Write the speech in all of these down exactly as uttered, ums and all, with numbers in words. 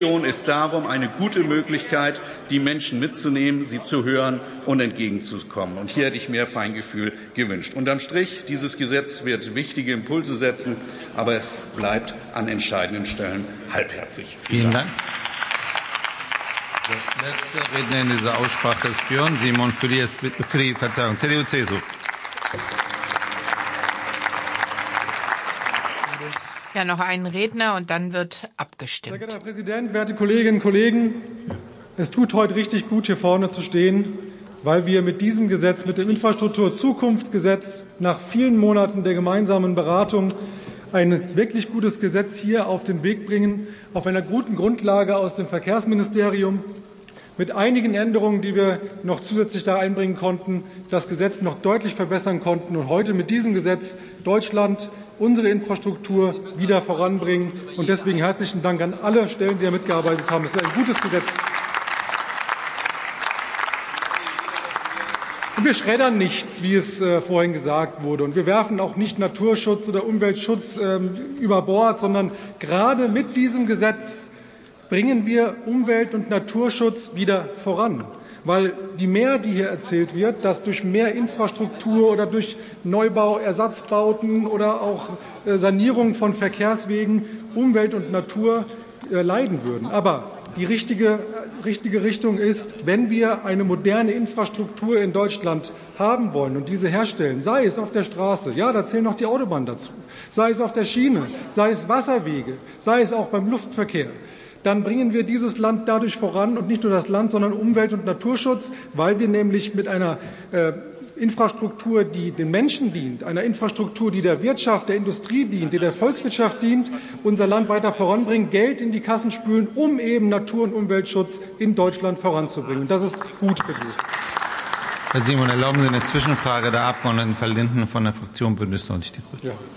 ist darum eine gute Möglichkeit, die Menschen mitzunehmen, sie zu hören und entgegenzukommen. Und hier hätte ich mehr Feingefühl gewünscht. Unterm Strich, dieses Gesetz wird wichtige Impulse setzen, aber es bleibt an entscheidenden Stellen halbherzig. Vielen Dank. Der letzte Redner in dieser Aussprache ist Björn Simon für die, für die Verzeihung, C D U C S U. Ja, noch einen Redner und dann wird abgestimmt. Sehr geehrter Herr Präsident, werte Kolleginnen und Kollegen! Es tut heute richtig gut, hier vorne zu stehen, weil wir mit diesem Gesetz, mit dem Infrastrukturzukunftsgesetz, nach vielen Monaten der gemeinsamen Beratung ein wirklich gutes Gesetz hier auf den Weg bringen, auf einer guten Grundlage aus dem Verkehrsministerium, mit einigen Änderungen, die wir noch zusätzlich da einbringen konnten, das Gesetz noch deutlich verbessern konnten und heute mit diesem Gesetz Deutschland, unsere Infrastruktur wieder voranbringen. Und deswegen herzlichen Dank an alle Stellen, die da mitgearbeitet haben. Es ist ein gutes Gesetz. Und wir schreddern nichts, wie es äh, vorhin gesagt wurde. Und wir werfen auch nicht Naturschutz oder Umweltschutz äh, über Bord, sondern gerade mit diesem Gesetz bringen wir Umwelt- und Naturschutz wieder voran. Weil die Mehr, die hier erzählt wird, dass durch mehr Infrastruktur oder durch Neubau, Ersatzbauten oder auch äh, Sanierung von Verkehrswegen Umwelt und Natur äh, leiden würden. Aber die richtige, richtige Richtung ist, wenn wir eine moderne Infrastruktur in Deutschland haben wollen und diese herstellen, sei es auf der Straße, ja, da zählen noch die Autobahnen dazu, sei es auf der Schiene, sei es Wasserwege, sei es auch beim Luftverkehr, dann bringen wir dieses Land dadurch voran und nicht nur das Land, sondern Umwelt- und Naturschutz, weil wir nämlich mit einer äh, Infrastruktur, die den Menschen dient, einer Infrastruktur, die der Wirtschaft, der Industrie dient, die der Volkswirtschaft dient, unser Land weiter voranbringen, Geld in die Kassen spülen, um eben Natur- und Umweltschutz in Deutschland voranzubringen. Und das ist gut für dieses Land. Herr Simon, erlauben Sie eine Zwischenfrage der Abgeordneten Verlinden von der Fraktion Bündnis neunzig Die Grünen. Ja.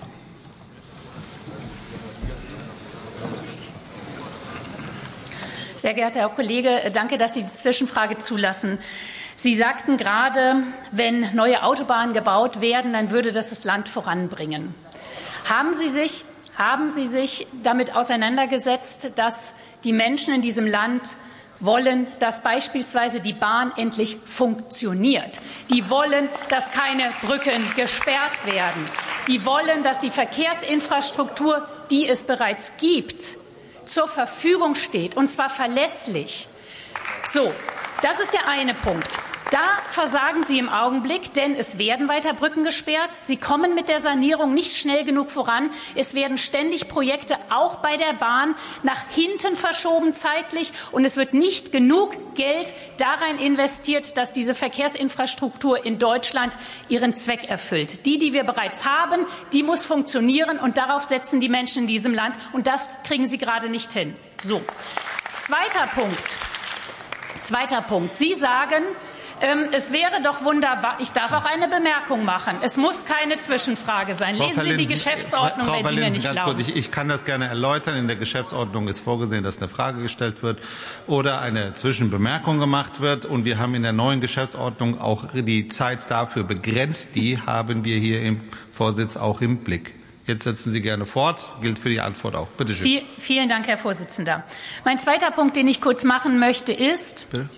Sehr geehrter Herr Kollege, danke, dass Sie die Zwischenfrage zulassen. Sie sagten gerade, wenn neue Autobahnen gebaut werden, dann würde das das Land voranbringen. Haben Sie sich, haben Sie sich damit auseinandergesetzt, dass die Menschen in diesem Land wollen, dass beispielsweise die Bahn endlich funktioniert. Die wollen, dass keine Brücken gesperrt werden. Die wollen, dass die Verkehrsinfrastruktur, die es bereits gibt, zur Verfügung steht, und zwar verlässlich. So, das ist der eine Punkt. Da versagen Sie im Augenblick, denn es werden weiter Brücken gesperrt. Sie kommen mit der Sanierung nicht schnell genug voran. Es werden ständig Projekte auch bei der Bahn nach hinten verschoben zeitlich. Und es wird nicht genug Geld darein investiert, dass diese Verkehrsinfrastruktur in Deutschland ihren Zweck erfüllt. Die, die wir bereits haben, die muss funktionieren. Und darauf setzen die Menschen in diesem Land. Und das kriegen Sie gerade nicht hin. So. Zweiter Punkt. Zweiter Punkt. Sie sagen, es wäre doch wunderbar, ich darf auch eine Bemerkung machen. Es muss keine Zwischenfrage sein. Lesen Sie die Geschäftsordnung, Frau wenn Sie mir nicht glauben. Ich, ich kann das gerne erläutern. In der Geschäftsordnung ist vorgesehen, dass eine Frage gestellt wird oder eine Zwischenbemerkung gemacht wird. Und wir haben in der neuen Geschäftsordnung auch die Zeit dafür begrenzt. Die haben wir hier im Vorsitz auch im Blick. Jetzt setzen Sie gerne fort. Gilt für die Antwort auch. Bitte schön. Viel, vielen Dank, Herr Vorsitzender. Mein zweiter Punkt, den ich kurz machen möchte, ist... Bitte?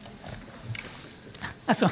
Achso.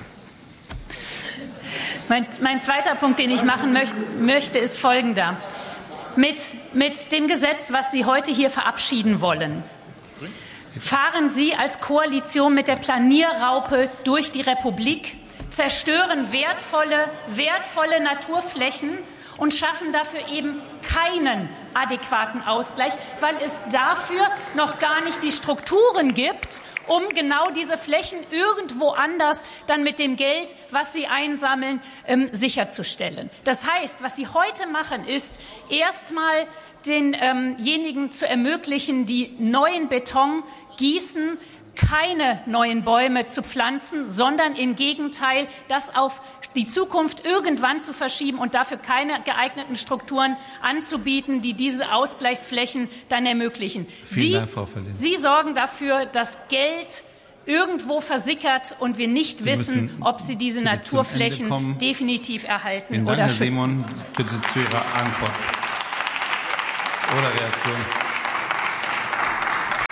Mein, mein zweiter Punkt, den ich machen möcht, möchte, ist folgender. Mit, mit dem Gesetz, was Sie heute hier verabschieden wollen, fahren Sie als Koalition mit der Planierraupe durch die Republik, zerstören wertvolle, wertvolle Naturflächen und schaffen dafür eben keinen adäquaten Ausgleich, weil es dafür noch gar nicht die Strukturen gibt, um genau diese Flächen irgendwo anders dann mit dem Geld, was sie einsammeln, ähm, sicherzustellen. Das heißt, was Sie heute machen, ist erstmal denjenigen ähm zu ermöglichen, die neuen Beton gießen, keine neuen Bäume zu pflanzen, sondern im Gegenteil, das auf die Zukunft irgendwann zu verschieben und dafür keine geeigneten Strukturen anzubieten, die diese Ausgleichsflächen dann ermöglichen. Vielen Sie, Dank, Frau Verlinden. Sie sorgen dafür, dass Geld irgendwo versickert und wir nicht wissen, ob Sie diese Naturflächen definitiv erhalten Vielen Dank, oder Herr schützen. Simon, bitte zu Ihrer Antwort oder Reaktion.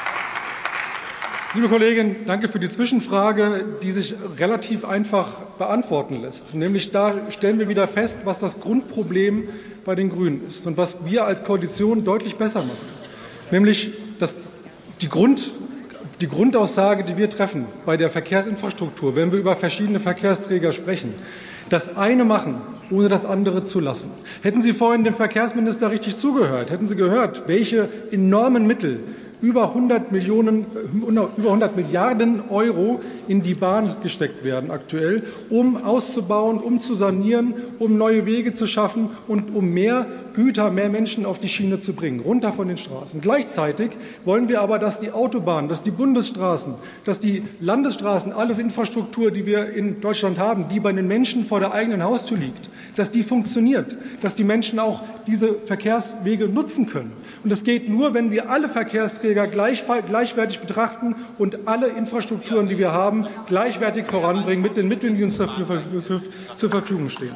Liebe Kollegin, danke für die Zwischenfrage, die sich relativ einfach beantworten lässt. Nämlich da stellen wir wieder fest, was das Grundproblem bei den Grünen ist und was wir als Koalition deutlich besser machen. Nämlich dass die, Grund, die Grundaussage, die wir treffen bei der Verkehrsinfrastruktur, wenn wir über verschiedene Verkehrsträger sprechen, das eine machen, ohne das andere zu lassen. Hätten Sie vorhin dem Verkehrsminister richtig zugehört, hätten Sie gehört, welche enormen Mittel über hundert Millionen, über hundert Milliarden Euro in die Bahn gesteckt werden aktuell, um auszubauen, um zu sanieren, um neue Wege zu schaffen und um mehr Güter, mehr Menschen auf die Schiene zu bringen, runter von den Straßen. Gleichzeitig wollen wir aber, dass die Autobahnen, dass die Bundesstraßen, dass die Landesstraßen, alle Infrastruktur, die wir in Deutschland haben, die bei den Menschen vor der eigenen Haustür liegt, dass die funktioniert, dass die Menschen auch diese Verkehrswege nutzen können. Und das geht nur, wenn wir alle Verkehrsträger gleich, gleichwertig betrachten und alle Infrastrukturen, die wir haben, gleichwertig voranbringen mit den Mitteln, die uns dafür zur Verfügung stehen.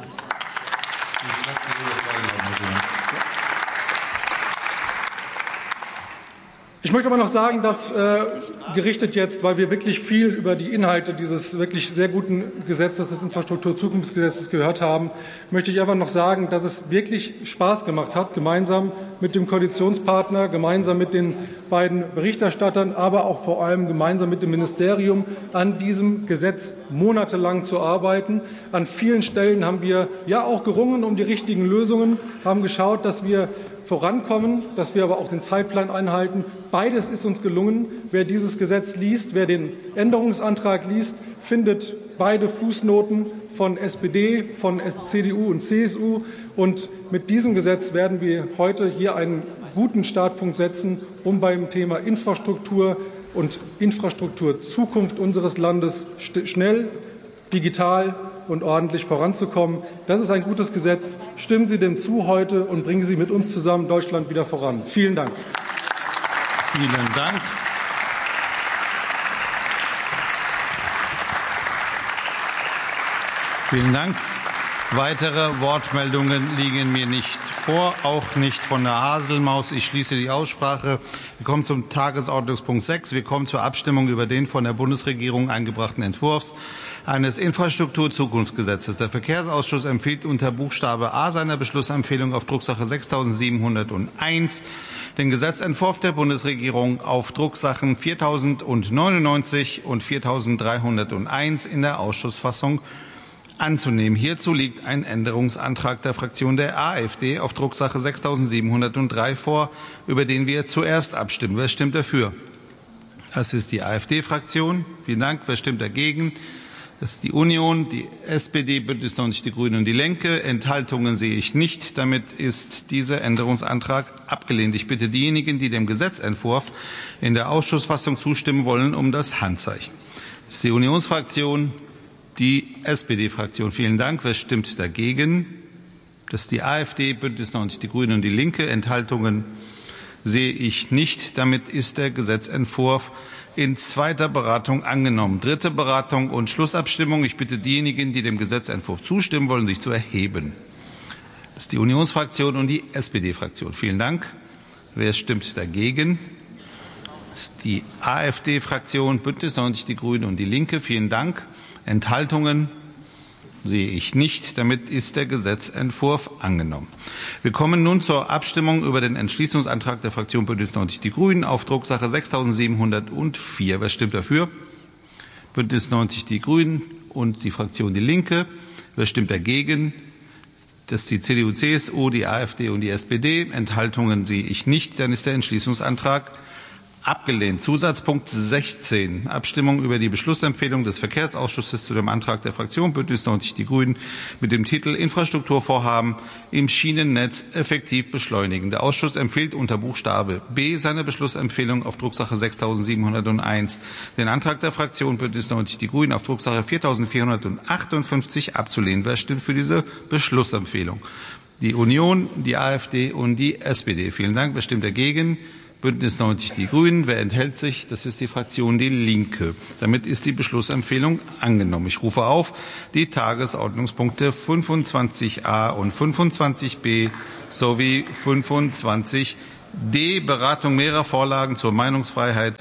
Ich möchte aber noch sagen, dass äh, gerichtet jetzt, weil wir wirklich viel über die Inhalte dieses wirklich sehr guten Gesetzes, des Infrastrukturzukunftsgesetzes gehört haben, möchte ich einfach noch sagen, dass es wirklich Spaß gemacht hat, gemeinsam mit dem Koalitionspartner, gemeinsam mit den beiden Berichterstattern, aber auch vor allem gemeinsam mit dem Ministerium an diesem Gesetz monatelang zu arbeiten. An vielen Stellen haben wir ja auch gerungen um die richtigen Lösungen, haben geschaut, dass wir vorankommen, dass wir aber auch den Zeitplan einhalten. Beides ist uns gelungen. Wer dieses Gesetz liest, wer den Änderungsantrag liest, findet beide Fußnoten von S P D, von C D U und C S U. Und mit diesem Gesetz werden wir heute hier einen guten Startpunkt setzen, um beim Thema Infrastruktur und Infrastrukturzukunft unseres Landes schnell, digital und ordentlich voranzukommen. Das ist ein gutes Gesetz. Stimmen Sie dem zu heute und bringen Sie mit uns zusammen Deutschland wieder voran. Vielen Dank. Vielen Dank. Vielen Dank. Weitere Wortmeldungen liegen mir nicht vor, auch nicht von der Haselmaus. Ich schließe die Aussprache. Wir kommen zum Tagesordnungspunkt sechs. Wir kommen zur Abstimmung über den von der Bundesregierung eingebrachten Entwurf eines Infrastrukturzukunftsgesetzes. Der Verkehrsausschuss empfiehlt unter Buchstabe A seiner Beschlussempfehlung auf Drucksache sechstausendsiebenhunderteins den Gesetzentwurf der Bundesregierung auf Drucksachen viertausendneunundneunzig und viertausenddreihunderteins in der Ausschussfassung anzunehmen. Hierzu liegt ein Änderungsantrag der Fraktion der AfD auf Drucksache sechstausendsiebenhundertdrei vor, über den wir zuerst abstimmen. Wer stimmt dafür? Das ist die AfD-Fraktion. Vielen Dank. Wer stimmt dagegen? Das ist die Union, die S P D, Bündnis neunzig, die Grünen und die Linke. Enthaltungen sehe ich nicht. Damit ist dieser Änderungsantrag abgelehnt. Ich bitte diejenigen, die dem Gesetzentwurf in der Ausschussfassung zustimmen wollen, um das Handzeichen. Das ist die Unionsfraktion, die S P D-Fraktion. Vielen Dank. Wer stimmt dagegen? Das ist die AfD, Bündnis neunzig, die Grünen und die Linke. Enthaltungen sehe ich nicht. Damit ist der Gesetzentwurf in zweiter Beratung angenommen. Dritte Beratung und Schlussabstimmung. Ich bitte diejenigen, die dem Gesetzentwurf zustimmen wollen, sich zu erheben. Das ist die Unionsfraktion und die S P D-Fraktion. Vielen Dank. Wer stimmt dagegen? Das ist die AfD-Fraktion, Bündnis neunzig, die Grünen und die Linke. Vielen Dank. Enthaltungen sehe ich nicht. Damit ist der Gesetzentwurf angenommen. Wir kommen nun zur Abstimmung über den Entschließungsantrag der Fraktion Bündnis neunzig Die Grünen auf Drucksache sechstausendsiebenhundertvier. Wer stimmt dafür? Bündnis neunzig Die Grünen und die Fraktion Die Linke. Wer stimmt dagegen? Das ist die C D U, C S U, die AfD und die S P D. Enthaltungen sehe ich nicht. Dann ist der Entschließungsantrag abgelehnt. Zusatzpunkt sechzehn. Abstimmung über die Beschlussempfehlung des Verkehrsausschusses zu dem Antrag der Fraktion Bündnis neunzig Die Grünen mit dem Titel Infrastrukturvorhaben im Schienennetz effektiv beschleunigen. Der Ausschuss empfiehlt unter Buchstabe B seiner Beschlussempfehlung auf Drucksache sechstausendsiebenhunderteins den Antrag der Fraktion Bündnis neunzig Die Grünen auf Drucksache viertausendvierhundertachtundfünfzig abzulehnen. Wer stimmt für diese Beschlussempfehlung? Die Union, die AfD und die S P D. Vielen Dank. Wer stimmt dagegen? Bündnis neunzig Die Grünen. Wer enthält sich? Das ist die Fraktion Die Linke. Damit ist die Beschlussempfehlung angenommen. Ich rufe auf die Tagesordnungspunkte fünfundzwanzig a und fünfundzwanzig b sowie fünfundzwanzig d Beratung mehrerer Vorlagen zur Meinungsfreiheit,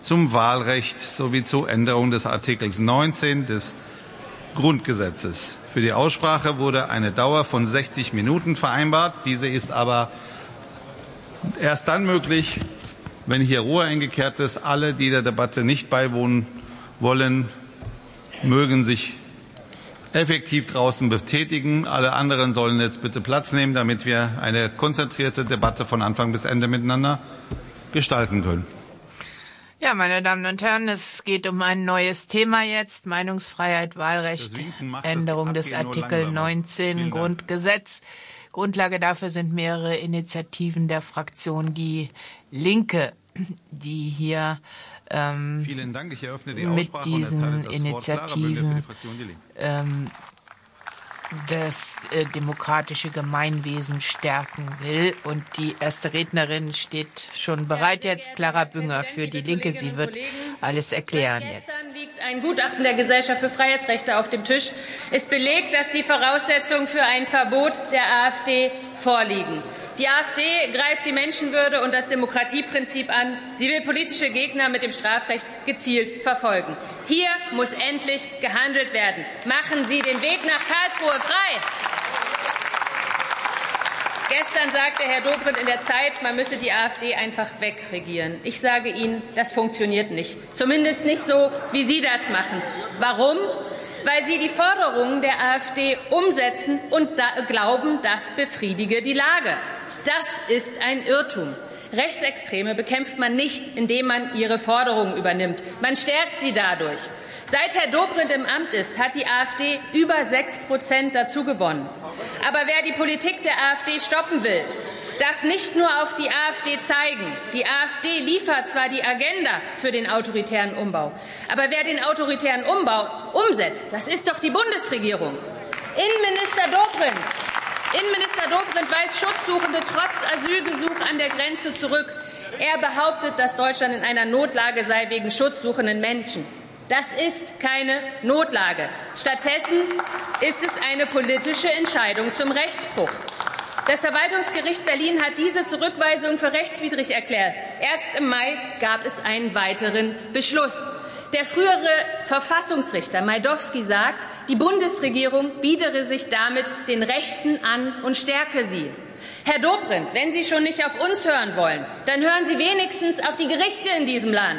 zum Wahlrecht sowie zur Änderung des Artikels neunzehn des Grundgesetzes. Für die Aussprache wurde eine Dauer von sechzig Minuten vereinbart. Diese ist aber erst dann möglich, wenn hier Ruhe eingekehrt ist. Alle, die der Debatte nicht beiwohnen wollen, mögen sich effektiv draußen betätigen. Alle anderen sollen jetzt bitte Platz nehmen, damit wir eine konzentrierte Debatte von Anfang bis Ende miteinander gestalten können. Ja, meine Damen und Herren, es geht um ein neues Thema jetzt. Meinungsfreiheit, Wahlrecht, Änderung des Artikel neunzehn Grundgesetz. Grundlage dafür sind mehrere Initiativen der Fraktion Die Linke, die hier ähm, Vielen Dank. Ich eröffne die mit Aussprache diesen und Initiativen ähm, das äh, demokratische Gemeinwesen stärken will. Und die erste Rednerin steht schon bereit jetzt, Clara Bünger für Die Linke. Sie wird alles erklären jetzt. Gestern liegt ein Gutachten der Gesellschaft für Freiheitsrechte auf dem Tisch. Es belegt, dass die Voraussetzungen für ein Verbot der AfD vorliegen. Die AfD greift die Menschenwürde und das Demokratieprinzip an. Sie will politische Gegner mit dem Strafrecht gezielt verfolgen. Hier muss endlich gehandelt werden. Machen Sie den Weg nach Karlsruhe frei! Gestern sagte Herr Dobrindt in der Zeit, man müsse die AfD einfach wegregieren. Ich sage Ihnen, das funktioniert nicht. Zumindest nicht so, wie Sie das machen. Warum? Weil Sie die Forderungen der AfD umsetzen und da glauben, das befriedige die Lage. Das ist ein Irrtum. Rechtsextreme bekämpft man nicht, indem man ihre Forderungen übernimmt. Man stärkt sie dadurch. Seit Herr Dobrindt im Amt ist, hat die AfD über sechs Prozent dazu gewonnen. Aber wer die Politik der AfD stoppen will, darf nicht nur auf die AfD zeigen. Die AfD liefert zwar die Agenda für den autoritären Umbau, aber wer den autoritären Umbau umsetzt, das ist doch die Bundesregierung. Innenminister Dobrindt Innenminister Dobrindt weist Schutzsuchende trotz Asylgesuch an der Grenze zurück. Er behauptet, dass Deutschland in einer Notlage sei wegen schutzsuchenden Menschen. Das ist keine Notlage. Stattdessen ist es eine politische Entscheidung zum Rechtsbruch. Das Verwaltungsgericht Berlin hat diese Zurückweisung für rechtswidrig erklärt. Erst im Mai gab es einen weiteren Beschluss. Der frühere Verfassungsrichter Majdowski sagt, die Bundesregierung biedere sich damit den Rechten an und stärke sie. Herr Dobrindt, wenn Sie schon nicht auf uns hören wollen, dann hören Sie wenigstens auf die Gerichte in diesem Land.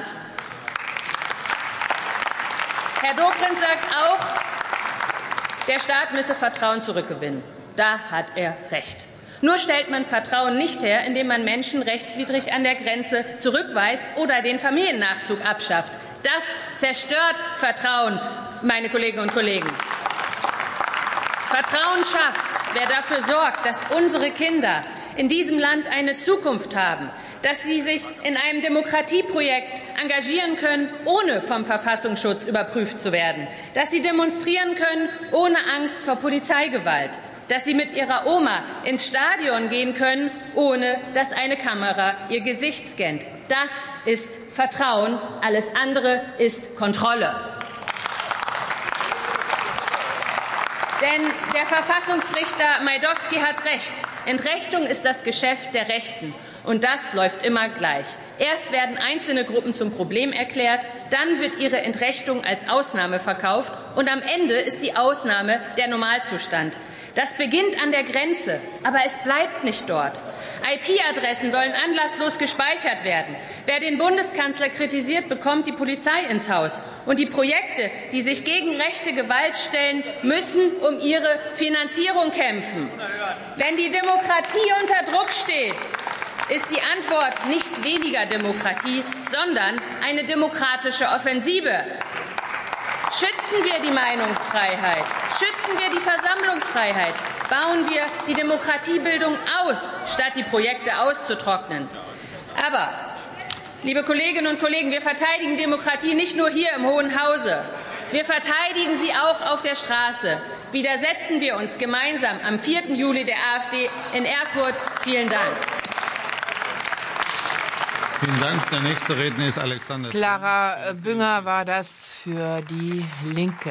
Herr Dobrindt sagt auch, der Staat müsse Vertrauen zurückgewinnen. Da hat er recht. Nur stellt man Vertrauen nicht her, indem man Menschen rechtswidrig an der Grenze zurückweist oder den Familiennachzug abschafft. Das zerstört Vertrauen, meine Kolleginnen und Kollegen. Vertrauen schafft, wer dafür sorgt, dass unsere Kinder in diesem Land eine Zukunft haben, dass sie sich in einem Demokratieprojekt engagieren können, ohne vom Verfassungsschutz überprüft zu werden, dass sie demonstrieren können, ohne Angst vor Polizeigewalt, dass sie mit ihrer Oma ins Stadion gehen können, ohne dass eine Kamera ihr Gesicht scannt. Das ist Vertrauen, alles andere ist Kontrolle. Denn der Verfassungsrichter Majdowski hat recht. Entrechtung ist das Geschäft der Rechten. Und das läuft immer gleich. Erst werden einzelne Gruppen zum Problem erklärt, dann wird ihre Entrechtung als Ausnahme verkauft und am Ende ist die Ausnahme der Normalzustand. Das beginnt an der Grenze, aber es bleibt nicht dort. I P-Adressen sollen anlasslos gespeichert werden. Wer den Bundeskanzler kritisiert, bekommt die Polizei ins Haus. Und die Projekte, die sich gegen rechte Gewalt stellen, müssen um ihre Finanzierung kämpfen. Wenn die Demokratie unter Druck steht, ist die Antwort nicht weniger Demokratie, sondern eine demokratische Offensive. Schützen wir die Meinungsfreiheit, schützen wir die Versammlungsfreiheit, bauen wir die Demokratiebildung aus, statt die Projekte auszutrocknen. Aber, liebe Kolleginnen und Kollegen, wir verteidigen Demokratie nicht nur hier im Hohen Hause. Wir verteidigen sie auch auf der Straße. Widersetzen wir uns gemeinsam am vierten Juli der AfD in Erfurt. Vielen Dank. Vielen Dank. Der nächste Redner ist Alexander. Clara Bünger war das für die Linke.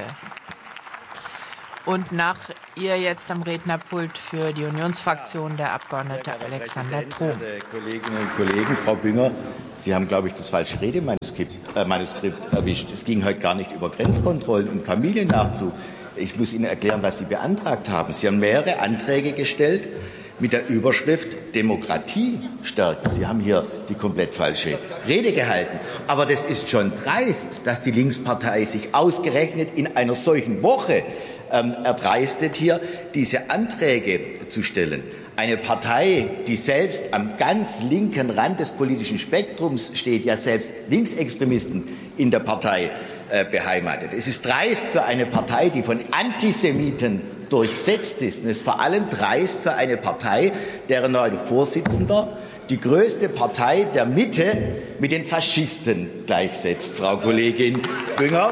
Und nach ihr jetzt am Rednerpult für die Unionsfraktion der Abgeordnete Alexander Trom. Kolleginnen und Kollegen, Frau Bünger, Sie haben, glaube ich, das falsche Redemanuskript Manuskript erwischt. Es ging heute gar nicht über Grenzkontrollen und Familiennachzug. Ich muss Ihnen erklären, was Sie beantragt haben. Sie haben mehrere Anträge gestellt mit der Überschrift Demokratie stärken. Sie haben hier die komplett falsche Rede gehalten. Aber das ist schon dreist, dass die Linkspartei sich ausgerechnet in einer solchen Woche ähm, erdreistet, hier diese Anträge zu stellen. Eine Partei, die selbst am ganz linken Rand des politischen Spektrums steht, ja selbst Linksextremisten in der Partei äh, beheimatet. Es ist dreist für eine Partei, die von Antisemiten durchsetzt ist. Und es ist vor allem dreist für eine Partei, deren neuer Vorsitzender die größte Partei der Mitte mit den Faschisten gleichsetzt, Frau Kollegin Bünger.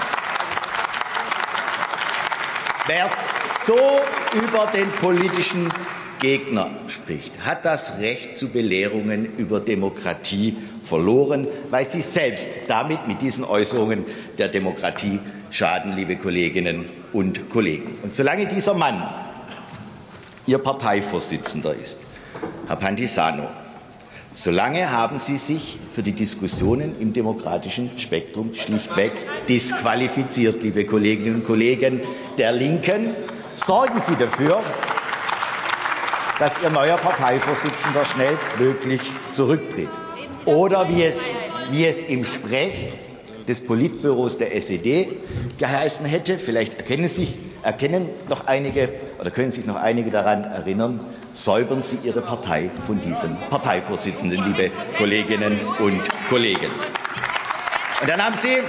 Wer so über den politischen Gegner spricht, hat das Recht zu Belehrungen über Demokratie verloren, weil sie selbst damit mit diesen Äußerungen der Demokratie schaden, liebe Kolleginnen und Kollegen. Und solange dieser Mann Ihr Parteivorsitzender ist, Herr Pantisano, solange haben Sie sich für die Diskussionen im demokratischen Spektrum schlichtweg disqualifiziert, liebe Kolleginnen und Kollegen der Linken. Sorgen Sie dafür, dass Ihr neuer Parteivorsitzender schnellstmöglich zurücktritt. Oder wie es, wie es im Sprech des Politbüros der S E D geheißen hätte, vielleicht erkennen sich erkennen noch einige oder können sich noch einige daran erinnern, säubern Sie Ihre Partei von diesem Parteivorsitzenden, liebe Kolleginnen und Kollegen. Und dann haben Sie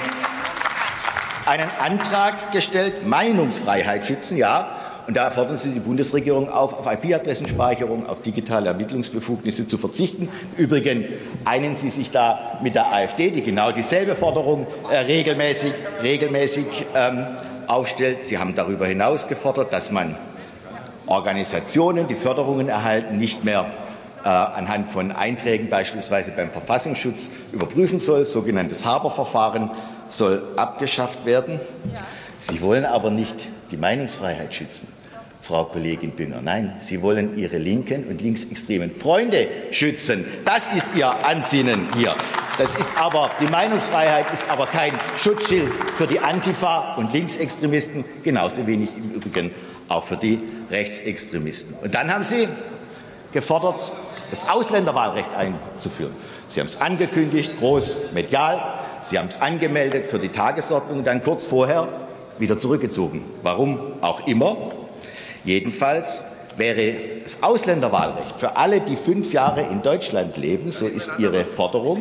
einen Antrag gestellt, Meinungsfreiheit schützen, ja. Und da fordern Sie die Bundesregierung auf, auf I P-Adressenspeicherung, auf digitale Ermittlungsbefugnisse zu verzichten. Im Übrigen einen Sie sich da mit der AfD, die genau dieselbe Forderung äh, regelmäßig, regelmäßig ähm, aufstellt. Sie haben darüber hinaus gefordert, dass man Organisationen, die Förderungen erhalten, nicht mehr äh, anhand von Einträgen beispielsweise beim Verfassungsschutz überprüfen soll. Sogenanntes Haber-Verfahren soll abgeschafft werden. Sie wollen aber nicht die Meinungsfreiheit schützen, Frau Kollegin Bünger. Nein, Sie wollen Ihre linken und linksextremen Freunde schützen. Das ist Ihr Ansinnen hier. Das ist aber, die Meinungsfreiheit ist aber kein Schutzschild für die Antifa und Linksextremisten, genauso wenig im Übrigen auch für die Rechtsextremisten. Und dann haben Sie gefordert, das Ausländerwahlrecht einzuführen. Sie haben es angekündigt, groß medial. Sie haben es angemeldet für die Tagesordnung, dann kurz vorher wieder zurückgezogen. Warum auch immer. Jedenfalls wäre das Ausländerwahlrecht für alle, die fünf Jahre in Deutschland leben, so ist Ihre Forderung,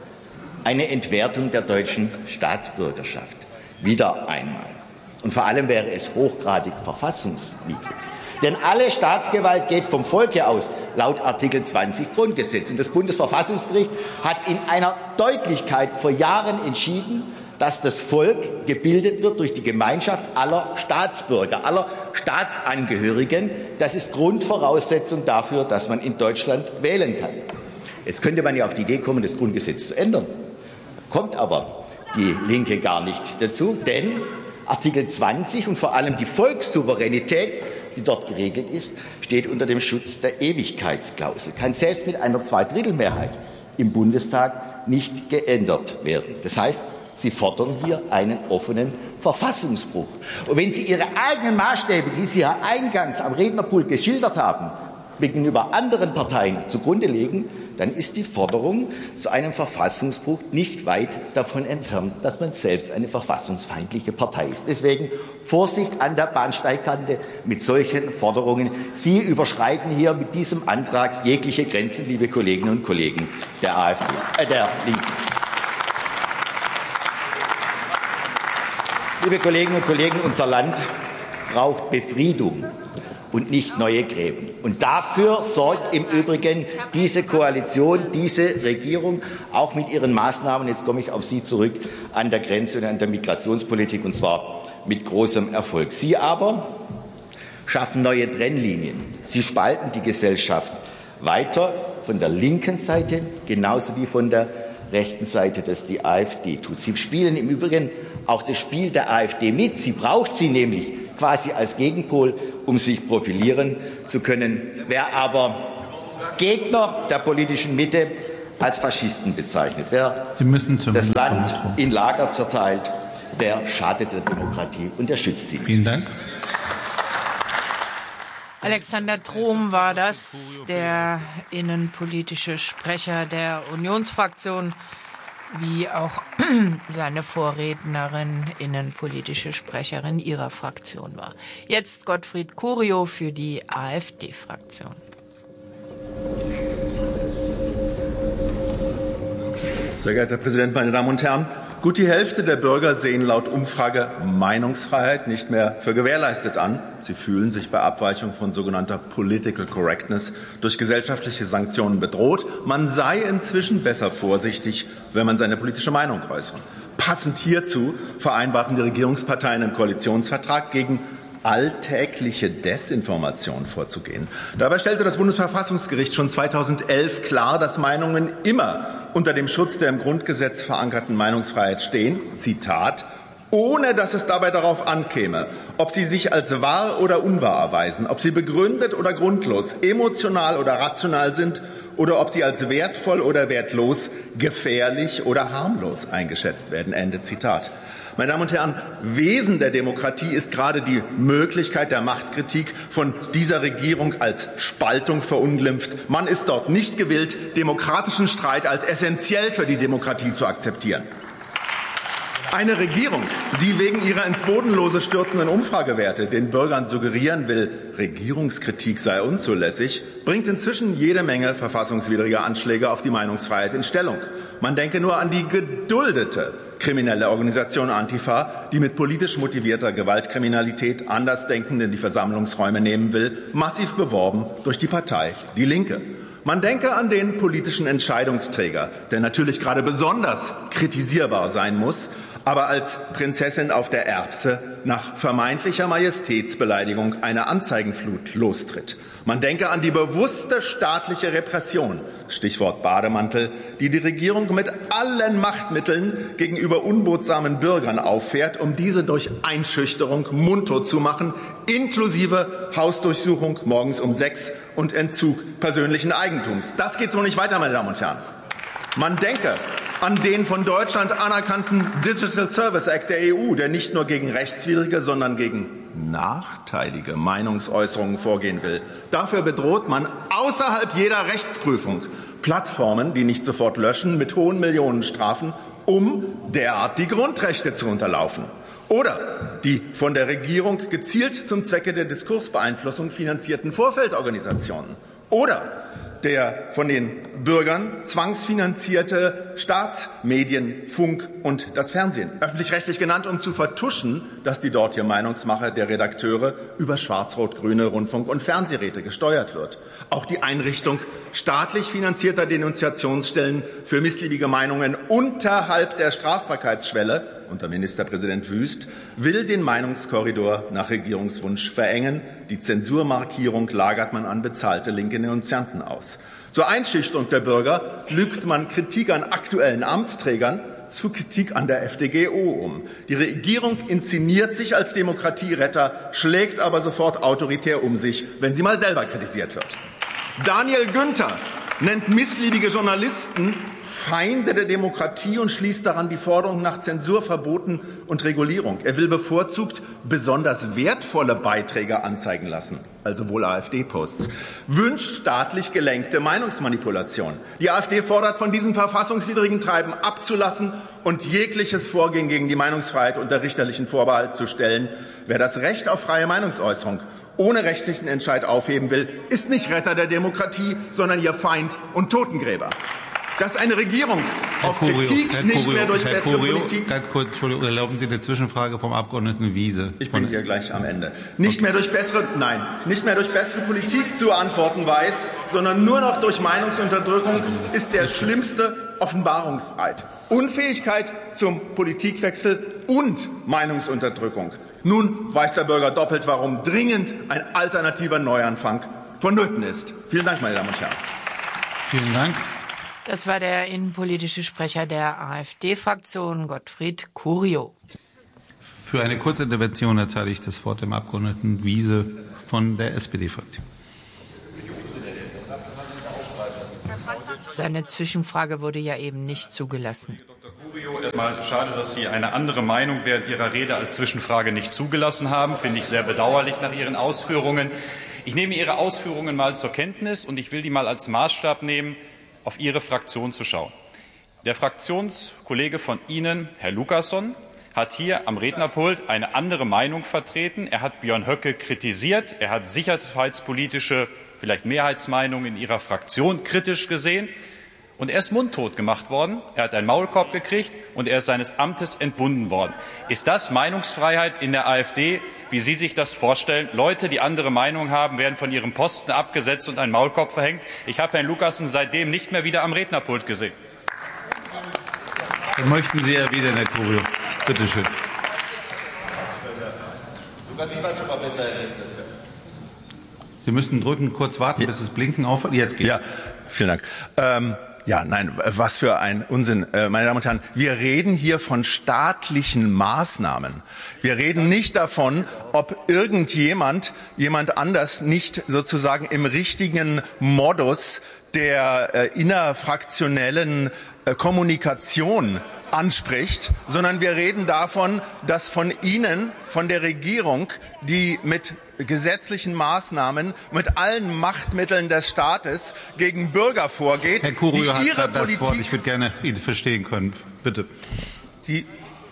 eine Entwertung der deutschen Staatsbürgerschaft. Wieder einmal. Und vor allem wäre es hochgradig verfassungswidrig. Denn alle Staatsgewalt geht vom Volke aus, laut Artikel zwanzig Grundgesetz. Und das Bundesverfassungsgericht hat in einer Deutlichkeit vor Jahren entschieden, dass das Volk gebildet wird durch die Gemeinschaft aller Staatsbürger, aller Staatsangehörigen. Das ist Grundvoraussetzung dafür, dass man in Deutschland wählen kann. Jetzt könnte man ja auf die Idee kommen, das Grundgesetz zu ändern. Kommt aber die Linke gar nicht dazu, denn Artikel zwanzig und vor allem die Volkssouveränität, die dort geregelt ist, steht unter dem Schutz der Ewigkeitsklausel, kann selbst mit einer Zweidrittelmehrheit im Bundestag nicht geändert werden. Das heißt, Sie fordern hier einen offenen Verfassungsbruch. Und wenn Sie Ihre eigenen Maßstäbe, die Sie ja eingangs am Rednerpult geschildert haben, gegenüber anderen Parteien zugrunde legen, dann ist die Forderung zu einem Verfassungsbruch nicht weit davon entfernt, dass man selbst eine verfassungsfeindliche Partei ist. Deswegen Vorsicht an der Bahnsteigkante mit solchen Forderungen. Sie überschreiten hier mit diesem Antrag jegliche Grenzen, liebe Kolleginnen und Kollegen der AfD, äh, der Linken. Liebe Kolleginnen und Kollegen, unser Land braucht Befriedung und nicht neue Gräben. Und dafür sorgt im Übrigen diese Koalition, diese Regierung, auch mit ihren Maßnahmen, jetzt komme ich auf Sie zurück, an der Grenze und an der Migrationspolitik, und zwar mit großem Erfolg. Sie aber schaffen neue Trennlinien. Sie spalten die Gesellschaft weiter von der linken Seite, genauso wie von der rechten Seite, das die AfD tut. Sie spielen im Übrigen auch das Spiel der AfD mit. Sie braucht sie nämlich quasi als Gegenpol, um sich profilieren zu können. Wer aber Gegner der politischen Mitte als Faschisten bezeichnet. Wer Sie müssen zum das Land in Lager zerteilt, der schadet der Demokratie und der schützt sie. Vielen Dank. Alexander Trom war das, der innenpolitische Sprecher der Unionsfraktion, wie auch seine Vorrednerin innenpolitische Sprecherin ihrer Fraktion war. Jetzt Gottfried Curio für die AfD-Fraktion. Sehr geehrter Herr Präsident, meine Damen und Herren! Gut die Hälfte der Bürger sehen laut Umfrage Meinungsfreiheit nicht mehr für gewährleistet an. Sie fühlen sich bei Abweichung von sogenannter Political Correctness durch gesellschaftliche Sanktionen bedroht. Man sei inzwischen besser vorsichtig, wenn man seine politische Meinung äußert. Passend hierzu vereinbarten die Regierungsparteien im Koalitionsvertrag, gegen alltägliche Desinformation vorzugehen. Dabei stellte das Bundesverfassungsgericht schon zweitausendelf klar, dass Meinungen immer unter dem Schutz der im Grundgesetz verankerten Meinungsfreiheit stehen, Zitat, ohne dass es dabei darauf ankäme, ob sie sich als wahr oder unwahr erweisen, ob sie begründet oder grundlos, emotional oder rational sind oder ob sie als wertvoll oder wertlos, gefährlich oder harmlos eingeschätzt werden. Ende Zitat. Meine Damen und Herren, Wesen der Demokratie ist gerade die Möglichkeit der Machtkritik von dieser Regierung als Spaltung verunglimpft. Man ist dort nicht gewillt, demokratischen Streit als essentiell für die Demokratie zu akzeptieren. Eine Regierung, die wegen ihrer ins Bodenlose stürzenden Umfragewerte den Bürgern suggerieren will, Regierungskritik sei unzulässig, bringt inzwischen jede Menge verfassungswidriger Anschläge auf die Meinungsfreiheit in Stellung. Man denke nur an die geduldete kriminelle Organisation Antifa, die mit politisch motivierter Gewaltkriminalität Andersdenkende in die Versammlungsräume nehmen will, massiv beworben durch die Partei Die Linke. Man denke an den politischen Entscheidungsträger, der natürlich gerade besonders kritisierbar sein muss, aber als Prinzessin auf der Erbse nach vermeintlicher Majestätsbeleidigung eine Anzeigenflut lostritt. Man denke an die bewusste staatliche Repression, Stichwort Bademantel, die die Regierung mit allen Machtmitteln gegenüber unbotsamen Bürgern auffährt, um diese durch Einschüchterung mundtot zu machen, inklusive Hausdurchsuchung morgens um sechs und Entzug persönlichen Eigentums. Das geht so nicht weiter, meine Damen und Herren. Man denke an den von Deutschland anerkannten Digital Service Act der E U, der nicht nur gegen rechtswidrige, sondern gegen nachteilige Meinungsäußerungen vorgehen will. Dafür bedroht man außerhalb jeder Rechtsprüfung Plattformen, die nicht sofort löschen, mit hohen Millionenstrafen, um derart die Grundrechte zu unterlaufen. Oder die von der Regierung gezielt zum Zwecke der Diskursbeeinflussung finanzierten Vorfeldorganisationen. Oder der von den Bürgern zwangsfinanzierte Staatsmedien, Funk und das Fernsehen, öffentlich-rechtlich genannt, um zu vertuschen, dass die dortige Meinungsmache der Redakteure über schwarz-rot-grüne Rundfunk- und Fernsehräte gesteuert wird. Auch die Einrichtung staatlich finanzierter Denunziationsstellen für missliebige Meinungen unterhalb der Strafbarkeitsschwelle unter Ministerpräsident Wüst will den Meinungskorridor nach Regierungswunsch verengen. Die Zensurmarkierung lagert man an bezahlte linke Denunzianten aus. Zur Einschüchterung der Bürger lügt man Kritik an aktuellen Amtsträgern zu Kritik an der F D G O um. Die Regierung inszeniert sich als Demokratieretter, schlägt aber sofort autoritär um sich, wenn sie mal selber kritisiert wird. Daniel Günther nennt missliebige Journalisten Feinde der Demokratie und schließt daran die Forderung nach Zensurverboten und Regulierung. Er will bevorzugt besonders wertvolle Beiträge anzeigen lassen, also wohl AfD-Posts, wünscht staatlich gelenkte Meinungsmanipulation. Die AfD fordert, von diesem verfassungswidrigen Treiben abzulassen und jegliches Vorgehen gegen die Meinungsfreiheit unter richterlichen Vorbehalt zu stellen. Wer das Recht auf freie Meinungsäußerung ohne rechtlichen Entscheid aufheben will, ist nicht Retter der Demokratie, sondern ihr Feind und Totengräber. Dass eine Regierung Herr auf Curio, Kritik Herr nicht Curio, mehr durch Herr bessere Curio, Politik... Ganz kurz, Entschuldigung, erlauben Sie eine Zwischenfrage vom Abgeordneten Wiese. Ich bin hier gleich am Ende. Nicht mehr durch bessere, nein, nicht mehr durch bessere Politik zu antworten weiß, sondern nur noch durch Meinungsunterdrückung ist der schlimmste Offenbarungseid. Unfähigkeit zum Politikwechsel und Meinungsunterdrückung. Nun weiß der Bürger doppelt, warum dringend ein alternativer Neuanfang vonnöten ist. Vielen Dank, meine Damen und Herren. Vielen Dank. Das war der innenpolitische Sprecher der AfD-Fraktion, Gottfried Curio. Für eine kurze Intervention erteile ich das Wort dem Abgeordneten Wiese von der S P D-Fraktion. Seine Zwischenfrage wurde ja eben nicht zugelassen. Doktor Curio, erstmal schade, dass Sie eine andere Meinung während Ihrer Rede als Zwischenfrage nicht zugelassen haben. Finde ich sehr bedauerlich nach Ihren Ausführungen. Ich nehme Ihre Ausführungen mal zur Kenntnis und ich will die mal als Maßstab nehmen, auf Ihre Fraktion zu schauen. Der Fraktionskollege von Ihnen, Herr Lucason, hat hier am Rednerpult eine andere Meinung vertreten. Er hat Björn Höcke kritisiert. Er hat sicherheitspolitische, vielleicht Mehrheitsmeinungen in Ihrer Fraktion kritisch gesehen. Und er ist mundtot gemacht worden. Er hat einen Maulkorb gekriegt und er ist seines Amtes entbunden worden. Ist das Meinungsfreiheit in der AfD, wie Sie sich das vorstellen? Leute, die andere Meinung haben, werden von ihrem Posten abgesetzt und ein Maulkorb verhängt. Ich habe Herrn Lucassen seitdem nicht mehr wieder am Rednerpult gesehen. Dann möchten Sie erwidern, Herr Curio. Bitte schön. Sie müssen drücken, kurz warten, bis das Blinken aufhört. Jetzt geht's. Ja, vielen Dank. Ähm, ja, nein, was für ein Unsinn. Äh, meine Damen und Herren, wir reden hier von staatlichen Maßnahmen. Wir reden nicht davon, ob irgendjemand, jemand anders nicht sozusagen im richtigen Modus der äh, innerfraktionellen äh, Kommunikation anspricht, sondern wir reden davon, dass von Ihnen, von der Regierung, die mit gesetzlichen Maßnahmen, mit allen Machtmitteln des Staates gegen Bürger vorgeht, Herr Curio die ihre hat das Politik, Wort. Ich würde gerne ihn verstehen können. Bitte. Die,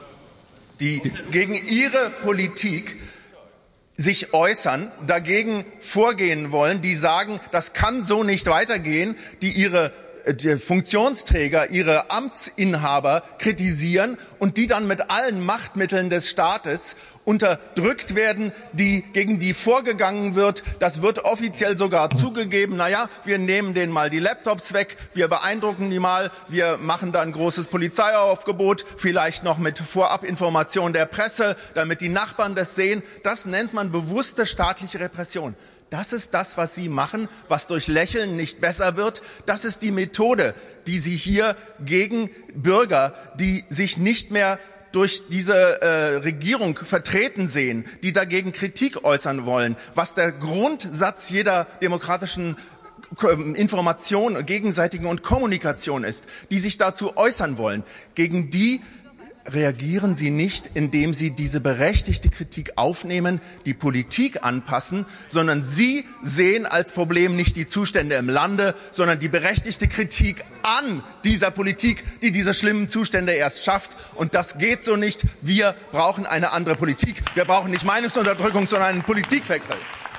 die gegen ihre Politik sich äußern, dagegen vorgehen wollen, die sagen, das kann so nicht weitergehen, die ihre die Funktionsträger, ihre Amtsinhaber kritisieren und die dann mit allen Machtmitteln des Staates unterdrückt werden, die, gegen die vorgegangen wird. Das wird offiziell sogar zugegeben. Naja, wir nehmen denen mal die Laptops weg, wir beeindrucken die mal, wir machen da ein großes Polizeiaufgebot, vielleicht noch mit Vorabinformation der Presse, damit die Nachbarn das sehen. Das nennt man bewusste staatliche Repression. Das ist das, was Sie machen, was durch Lächeln nicht besser wird. Das ist die Methode, die Sie hier gegen Bürger, die sich nicht mehr durch diese äh, Regierung vertreten sehen, die dagegen Kritik äußern wollen, was der Grundsatz jeder demokratischen Information, gegenseitigen und Kommunikation ist, die sich dazu äußern wollen, gegen die reagieren Sie nicht, indem Sie diese berechtigte Kritik aufnehmen, die Politik anpassen, sondern Sie sehen als Problem nicht die Zustände im Lande, sondern die berechtigte Kritik an dieser Politik, die diese schlimmen Zustände erst schafft. Und das geht so nicht. Wir brauchen eine andere Politik. Wir brauchen nicht Meinungsunterdrückung, sondern einen Politikwechsel.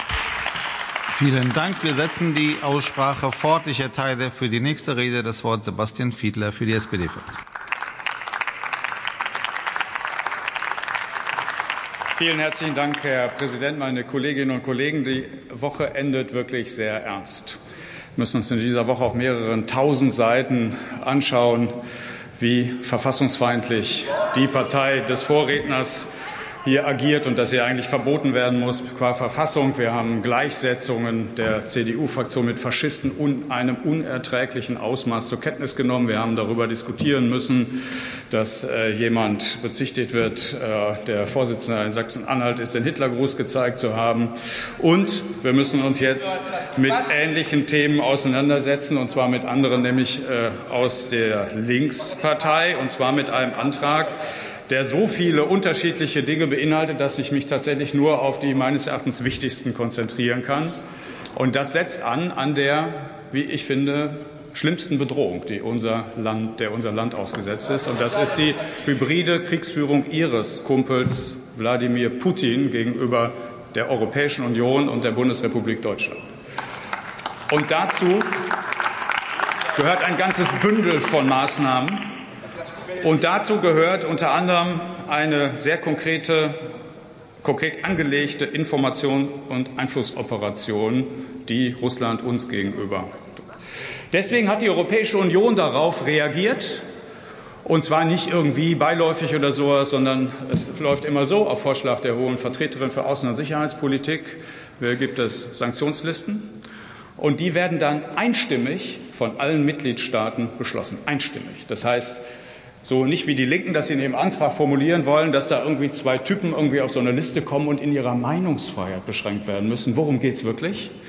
Vielen Dank. Wir setzen die Aussprache fort. Ich erteile für die nächste Rede das Wort Sebastian Fiedler für die S P D-Fraktion. Vielen herzlichen Dank, Herr Präsident, meine Kolleginnen und Kollegen. Die Woche endet wirklich sehr ernst. Wir müssen uns in dieser Woche auf mehreren tausend Seiten anschauen, wie verfassungsfeindlich die Partei des Vorredners hier agiert und dass sie eigentlich verboten werden muss qua Verfassung. Wir haben Gleichsetzungen der C D U-Fraktion mit Faschisten in einem unerträglichen Ausmaß zur Kenntnis genommen. Wir haben darüber diskutieren müssen, dass äh, jemand bezichtigt wird, äh, der Vorsitzende in Sachsen-Anhalt ist, den Hitlergruß gezeigt zu haben. Und wir müssen uns jetzt mit ähnlichen Themen auseinandersetzen, und zwar mit anderen, nämlich äh, aus der Linkspartei, und zwar mit einem Antrag, der so viele unterschiedliche Dinge beinhaltet, dass ich mich tatsächlich nur auf die meines Erachtens wichtigsten konzentrieren kann. Und das setzt an an der, wie ich finde, schlimmsten Bedrohung, die unser Land, der unser Land ausgesetzt ist. Und das ist die hybride Kriegsführung Ihres Kumpels Wladimir Putin gegenüber der Europäischen Union und der Bundesrepublik Deutschland. Und dazu gehört ein ganzes Bündel von Maßnahmen. Und dazu gehört unter anderem eine sehr konkrete, konkret angelegte Information und Einflussoperation, die Russland uns gegenüber tut. Deswegen hat die Europäische Union darauf reagiert, und zwar nicht irgendwie beiläufig oder so, sondern es läuft immer so: Auf Vorschlag der Hohen Vertreterin für Außen- und Sicherheitspolitik gibt es Sanktionslisten, und die werden dann einstimmig von allen Mitgliedstaaten beschlossen. Einstimmig. Das heißt, so nicht wie die Linken das in ihrem Antrag formulieren wollen, dass da irgendwie zwei Typen irgendwie auf so eine Liste kommen und in ihrer Meinungsfreiheit beschränkt werden müssen. Worum geht es wirklich?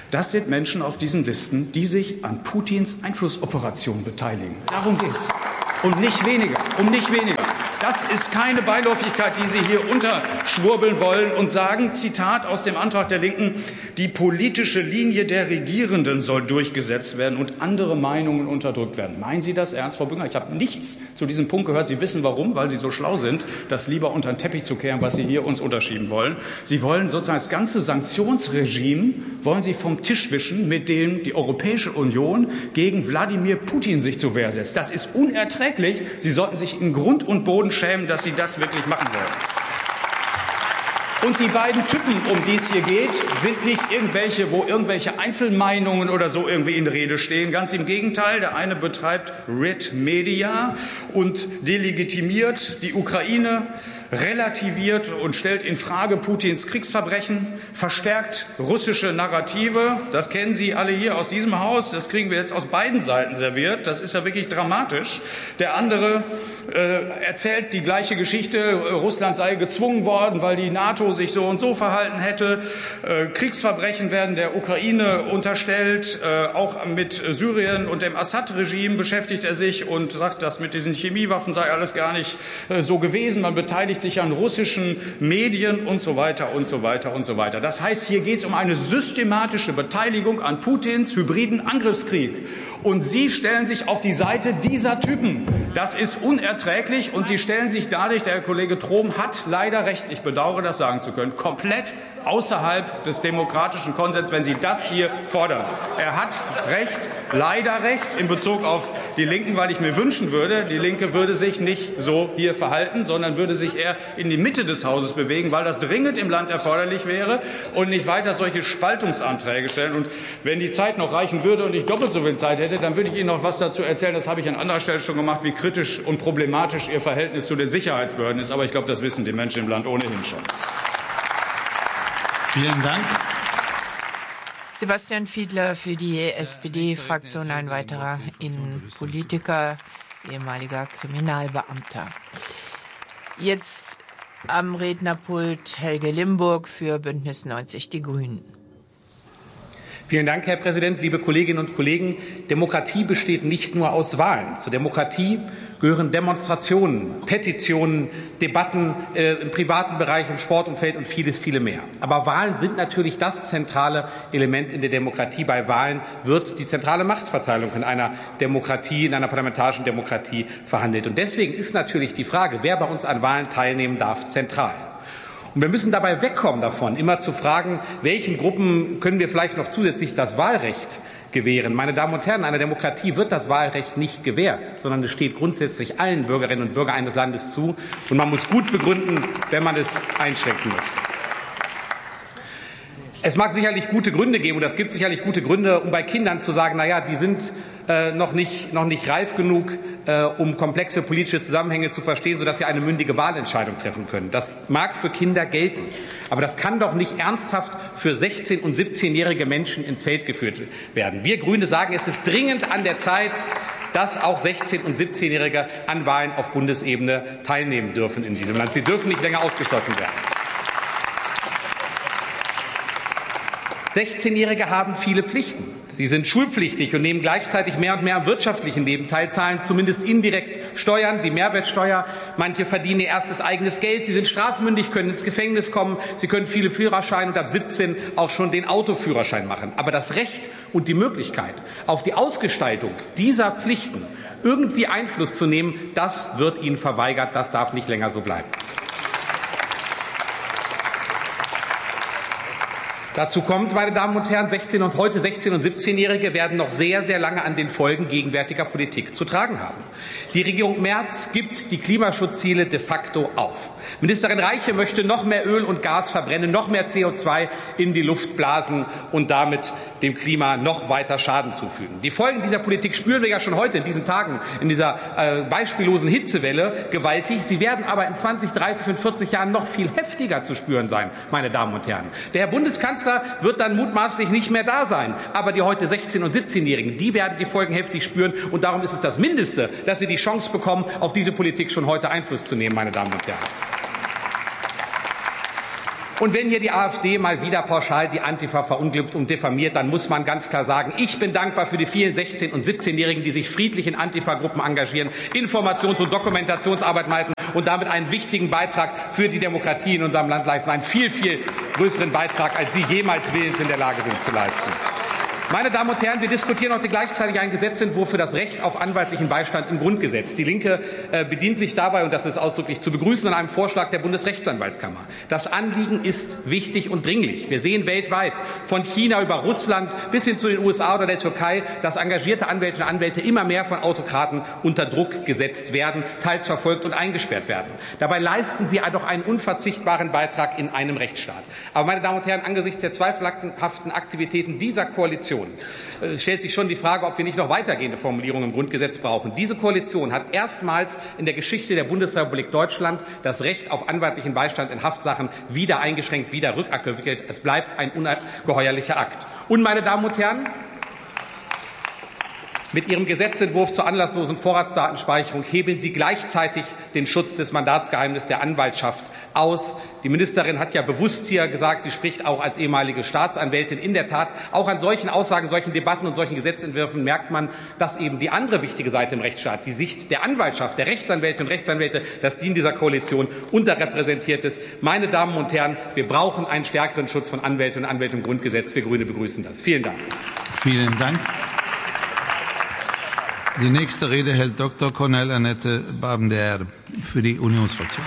Das sind Menschen auf diesen Listen, die sich an Putins Einflussoperationen beteiligen. Darum geht's. Und nicht weniger, um nicht weniger. Das ist keine Beiläufigkeit, die Sie hier unterschwurbeln wollen und sagen, Zitat aus dem Antrag der Linken, die politische Linie der Regierenden soll durchgesetzt werden und andere Meinungen unterdrückt werden. Meinen Sie das ernst, Frau Bünger? Ich habe nichts zu diesem Punkt gehört. Sie wissen warum, weil Sie so schlau sind, das lieber unter den Teppich zu kehren, was Sie hier uns unterschieben wollen. Sie wollen sozusagen das ganze Sanktionsregime wollen Sie vom Tisch wischen, mit dem die Europäische Union gegen Wladimir Putin sich zur Wehr setzt. Das ist unerträglich. Sie sollten sich in Grund und Boden schämen, dass Sie das wirklich machen wollen. Und die beiden Typen, um die es hier geht, sind nicht irgendwelche, wo irgendwelche Einzelmeinungen oder so irgendwie in Rede stehen. Ganz im Gegenteil, der eine betreibt Red Media und delegitimiert die Ukraine, relativiert und stellt in Frage Putins Kriegsverbrechen, verstärkt russische Narrative. Das kennen Sie alle hier aus diesem Haus. Das kriegen wir jetzt aus beiden Seiten serviert. Das ist ja wirklich dramatisch. Der andere äh, erzählt die gleiche Geschichte. Russland sei gezwungen worden, weil die NATO sich so und so verhalten hätte. Äh, Kriegsverbrechen werden der Ukraine unterstellt. Äh, auch mit Syrien und dem Assad-Regime beschäftigt er sich und sagt, das mit diesen Chemiewaffen sei alles gar nicht äh, so gewesen. Man beteiligt sich an russischen Medien und so weiter und so weiter und so weiter. Das heißt, hier geht es um eine systematische Beteiligung an Putins hybriden Angriffskrieg. Und Sie stellen sich auf die Seite dieser Typen. Das ist unerträglich und Sie stellen sich dadurch, der Herr Kollege Trom hat leider recht, ich bedauere das sagen zu können, komplett außerhalb des demokratischen Konsens, wenn Sie das hier fordern. Er hat recht, leider recht in Bezug auf die Linken, weil ich mir wünschen würde, die Linke würde sich nicht so hier verhalten, sondern würde sich eher in die Mitte des Hauses bewegen, weil das dringend im Land erforderlich wäre und nicht weiter solche Spaltungsanträge stellen. Und wenn die Zeit noch reichen würde und ich doppelt so viel Zeit hätte, dann würde ich Ihnen noch was dazu erzählen, das habe ich an anderer Stelle schon gemacht, wie kritisch und problematisch Ihr Verhältnis zu den Sicherheitsbehörden ist. Aber ich glaube, das wissen die Menschen im Land ohnehin schon. Vielen Dank. Sebastian Fiedler für die S P D-Fraktion, ein weiterer Innenpolitiker, ehemaliger Kriminalbeamter. Jetzt am Rednerpult Helge Limburg für Bündnis neunzig Die Grünen. Vielen Dank, Herr Präsident, liebe Kolleginnen und Kollegen. Demokratie besteht nicht nur aus Wahlen. Zur Demokratie gehören Demonstrationen, Petitionen, Debatten äh, im privaten Bereich, im Sportumfeld und vieles, viele mehr. Aber Wahlen sind natürlich das zentrale Element in der Demokratie. Bei Wahlen wird die zentrale Machtverteilung in einer Demokratie, in einer parlamentarischen Demokratie verhandelt. Und deswegen ist natürlich die Frage, wer bei uns an Wahlen teilnehmen darf, zentral. Und wir müssen dabei wegkommen davon, immer zu fragen, welchen Gruppen können wir vielleicht noch zusätzlich das Wahlrecht gewähren. Meine Damen und Herren, einer Demokratie wird das Wahlrecht nicht gewährt, sondern es steht grundsätzlich allen Bürgerinnen und Bürgern eines Landes zu. Und man muss gut begründen, wenn man es einschränken möchte. Es mag sicherlich gute Gründe geben, und es gibt sicherlich gute Gründe, um bei Kindern zu sagen, na ja, die sind äh, noch nicht, noch nicht reif genug, äh, um komplexe politische Zusammenhänge zu verstehen, sodass sie eine mündige Wahlentscheidung treffen können. Das mag für Kinder gelten, aber das kann doch nicht ernsthaft für sechzehn- und siebzehnjährige Menschen ins Feld geführt werden. Wir Grüne sagen, es ist dringend an der Zeit, dass auch sechzehn- und siebzehnjährige an Wahlen auf Bundesebene teilnehmen dürfen in diesem Land. Sie dürfen nicht länger ausgeschlossen werden. sechzehnjährige haben viele Pflichten. Sie sind schulpflichtig und nehmen gleichzeitig mehr und mehr am wirtschaftlichen Leben teil, zahlen zumindest indirekt Steuern, die Mehrwertsteuer. Manche verdienen ihr erstes eigenes Geld. Sie sind strafmündig, können ins Gefängnis kommen. Sie können viele Führerscheine und ab siebzehn auch schon den Autoführerschein machen. Aber das Recht und die Möglichkeit, auf die Ausgestaltung dieser Pflichten irgendwie Einfluss zu nehmen, das wird ihnen verweigert. Das darf nicht länger so bleiben. Dazu kommt, meine Damen und Herren, sechzehn und heute sechzehn- und siebzehnjährige werden noch sehr, sehr lange an den Folgen gegenwärtiger Politik zu tragen haben. Die Regierung Merz gibt die Klimaschutzziele de facto auf. Ministerin Reiche möchte noch mehr Öl und Gas verbrennen, noch mehr C O zwei in die Luft blasen und damit dem Klima noch weiter Schaden zufügen. Die Folgen dieser Politik spüren wir ja schon heute in diesen Tagen, in dieser äh, beispiellosen Hitzewelle gewaltig. Sie werden aber in zwanzig, dreißig und vierzig Jahren noch viel heftiger zu spüren sein, meine Damen und Herren. Der Herr Bundeskanzler wird dann mutmaßlich nicht mehr da sein. Aber die heute sechzehn- und siebzehnjährigen, die werden die Folgen heftig spüren. Und darum ist es das Mindeste, dass sie die Chance bekommen, auf diese Politik schon heute Einfluss zu nehmen, meine Damen und Herren. Und wenn hier die AfD mal wieder pauschal die Antifa verunglimpft und diffamiert, dann muss man ganz klar sagen, ich bin dankbar für die vielen sechzehn- und siebzehnjährigen, die sich friedlich in Antifa-Gruppen engagieren, Informations- und Dokumentationsarbeit leisten und damit einen wichtigen Beitrag für die Demokratie in unserem Land leisten, einen viel, viel größeren Beitrag, als Sie jemals willens in der Lage sind zu leisten. Meine Damen und Herren, wir diskutieren heute gleichzeitig einen Gesetzentwurf für das Recht auf anwaltlichen Beistand im Grundgesetz. Die Linke äh, bedient sich dabei, und das ist ausdrücklich zu begrüßen, an einem Vorschlag der Bundesrechtsanwaltskammer. Das Anliegen ist wichtig und dringlich. Wir sehen weltweit, von China über Russland bis hin zu den U S A oder der Türkei, dass engagierte Anwältinnen und Anwälte immer mehr von Autokraten unter Druck gesetzt werden, teils verfolgt und eingesperrt werden. Dabei leisten sie doch einen unverzichtbaren Beitrag in einem Rechtsstaat. Aber, meine Damen und Herren, angesichts der zweifelhaften Aktivitäten dieser Koalition stellt sich schon die Frage, ob wir nicht noch weitergehende Formulierungen im Grundgesetz brauchen. Diese Koalition hat erstmals in der Geschichte der Bundesrepublik Deutschland das Recht auf anwaltlichen Beistand in Haftsachen wieder eingeschränkt, wieder rückabgewickelt. Es bleibt ein ungeheuerlicher Akt. Und, meine Damen und Herren, mit Ihrem Gesetzentwurf zur anlasslosen Vorratsdatenspeicherung hebeln Sie gleichzeitig den Schutz des Mandatsgeheimnisses der Anwaltschaft aus. Die Ministerin hat ja bewusst hier gesagt, sie spricht auch als ehemalige Staatsanwältin. In der Tat, auch an solchen Aussagen, solchen Debatten und solchen Gesetzentwürfen merkt man, dass eben die andere wichtige Seite im Rechtsstaat, die Sicht der Anwaltschaft, der Rechtsanwältinnen und Rechtsanwälte, dass die in dieser Koalition unterrepräsentiert ist. Meine Damen und Herren, wir brauchen einen stärkeren Schutz von Anwältinnen und Anwälten im Grundgesetz. Wir Grüne begrüßen das. Vielen Dank. Vielen Dank. Die nächste Rede hält Doktor Corneille Annette Baben-de-Erde für die Unionsfraktion.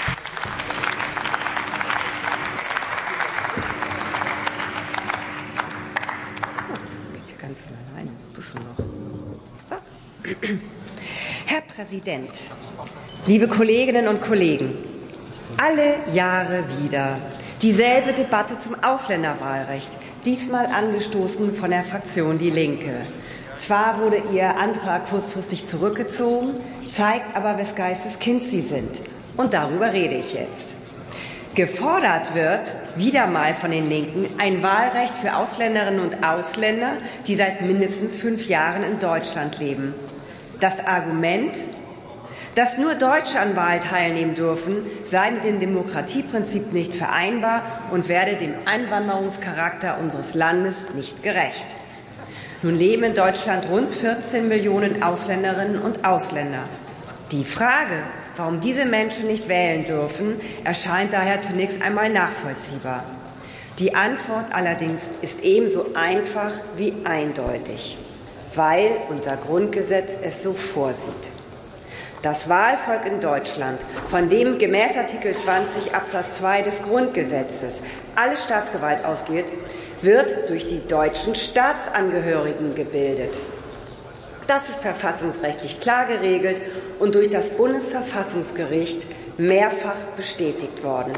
Herr Präsident, liebe Kolleginnen und Kollegen! Alle Jahre wieder dieselbe Debatte zum Ausländerwahlrecht, diesmal angestoßen von der Fraktion Die Linke. Zwar wurde Ihr Antrag kurzfristig zurückgezogen, zeigt aber, wes Geistes Kind Sie sind. Und darüber rede ich jetzt. Gefordert wird, wieder mal von den Linken, ein Wahlrecht für Ausländerinnen und Ausländer, die seit mindestens fünf Jahren in Deutschland leben. Das Argument, dass nur Deutsche an Wahlen teilnehmen dürfen, sei mit dem Demokratieprinzip nicht vereinbar und werde dem Einwanderungscharakter unseres Landes nicht gerecht. Nun leben in Deutschland rund vierzehn Millionen Ausländerinnen und Ausländer. Die Frage, warum diese Menschen nicht wählen dürfen, erscheint daher zunächst einmal nachvollziehbar. Die Antwort allerdings ist ebenso einfach wie eindeutig, weil unser Grundgesetz es so vorsieht. Das Wahlvolk in Deutschland, von dem gemäß Artikel zwanzig Absatz zwei des Grundgesetzes alle Staatsgewalt ausgeht, wird durch die deutschen Staatsangehörigen gebildet. Das ist verfassungsrechtlich klar geregelt und durch das Bundesverfassungsgericht mehrfach bestätigt worden.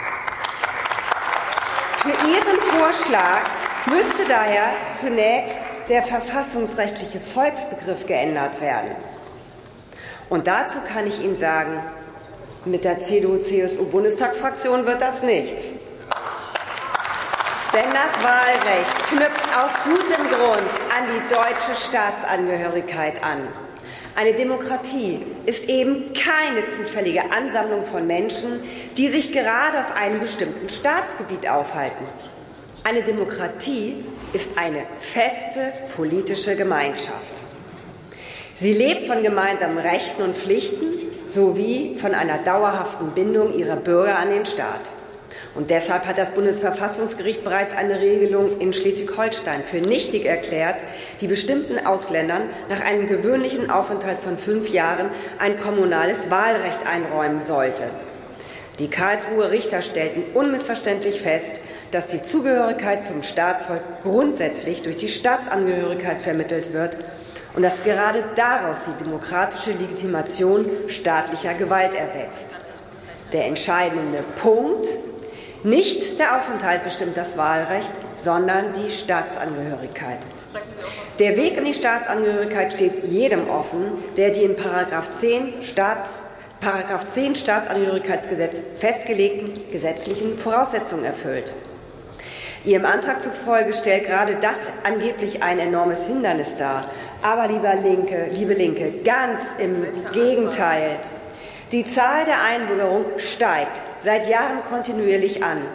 Für Ihren Vorschlag müsste daher zunächst der verfassungsrechtliche Volksbegriff geändert werden. Und dazu kann ich Ihnen sagen, mit der C D U-C S U-Bundestagsfraktion wird das nichts. Denn das Wahlrecht knüpft aus gutem Grund an die deutsche Staatsangehörigkeit an. Eine Demokratie ist eben keine zufällige Ansammlung von Menschen, die sich gerade auf einem bestimmten Staatsgebiet aufhalten. Eine Demokratie ist eine feste politische Gemeinschaft. Sie lebt von gemeinsamen Rechten und Pflichten sowie von einer dauerhaften Bindung ihrer Bürger an den Staat. Und deshalb hat das Bundesverfassungsgericht bereits eine Regelung in Schleswig-Holstein für nichtig erklärt, die bestimmten Ausländern nach einem gewöhnlichen Aufenthalt von fünf Jahren ein kommunales Wahlrecht einräumen sollte. Die Karlsruher Richter stellten unmissverständlich fest, dass die Zugehörigkeit zum Staatsvolk grundsätzlich durch die Staatsangehörigkeit vermittelt wird und dass gerade daraus die demokratische Legitimation staatlicher Gewalt erwächst. Der entscheidende Punkt: Nicht der Aufenthalt bestimmt das Wahlrecht, sondern die Staatsangehörigkeit. Der Weg in die Staatsangehörigkeit steht jedem offen, der die in Paragraph zehn, Staats, Paragraph zehn Staatsangehörigkeitsgesetz festgelegten gesetzlichen Voraussetzungen erfüllt. Ihrem Antrag zufolge stellt gerade das angeblich ein enormes Hindernis dar. Aber, lieber Linke, liebe Linke, ganz im Gegenteil. Die Zahl der Einbürgerung steigt seit Jahren kontinuierlich an.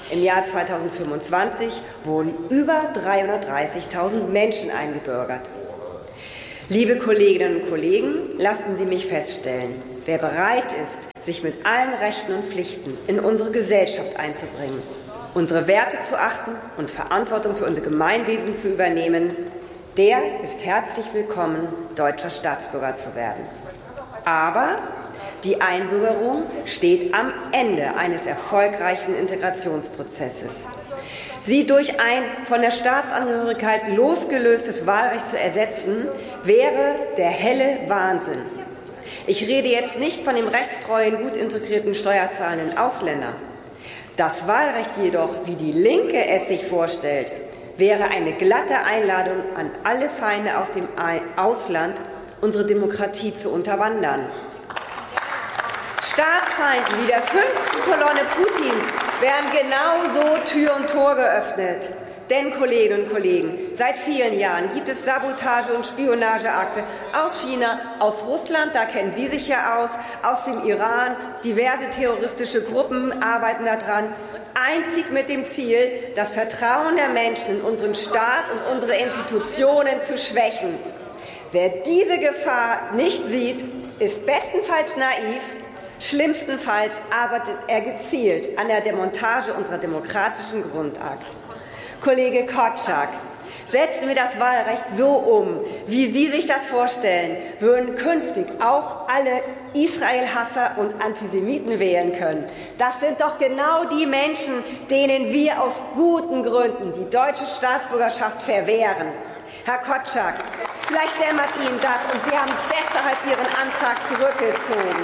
Im Jahr zweitausendfünfundzwanzig wurden über dreihundertdreißigtausend Menschen eingebürgert. Liebe Kolleginnen und Kollegen, lassen Sie mich feststellen, wer bereit ist, sich mit allen Rechten und Pflichten in unsere Gesellschaft einzubringen, unsere Werte zu achten und Verantwortung für unser Gemeinwesen zu übernehmen, der ist herzlich willkommen, deutscher Staatsbürger zu werden. Aber die Einbürgerung steht am Ende eines erfolgreichen Integrationsprozesses. Sie durch ein von der Staatsangehörigkeit losgelöstes Wahlrecht zu ersetzen, wäre der helle Wahnsinn. Ich rede jetzt nicht von dem rechtstreuen, gut integrierten, steuerzahlenden Ausländer. Das Wahlrecht jedoch, wie die Linke es sich vorstellt, wäre eine glatte Einladung an alle Feinde aus dem Ausland, unsere Demokratie zu unterwandern. Staatsfeinden wie der fünften Kolonne Putins werden genauso Tür und Tor geöffnet. Denn, Kolleginnen und Kollegen, seit vielen Jahren gibt es Sabotage- und Spionageakte aus China, aus Russland, da kennen Sie sich ja aus, aus dem Iran. Diverse terroristische Gruppen arbeiten daran, einzig mit dem Ziel, das Vertrauen der Menschen in unseren Staat und unsere Institutionen zu schwächen. Wer diese Gefahr nicht sieht, ist bestenfalls naiv, schlimmstenfalls arbeitet er gezielt an der Demontage unserer demokratischen Grundordnung. Kollege Kotschak, setzen wir das Wahlrecht so um, wie Sie sich das vorstellen, würden künftig auch alle Israel-Hasser und Antisemiten wählen können. Das sind doch genau die Menschen, denen wir aus guten Gründen die deutsche Staatsbürgerschaft verwehren. Herr Kotschak, vielleicht dämmert Ihnen das und Sie haben deshalb Ihren Antrag zurückgezogen.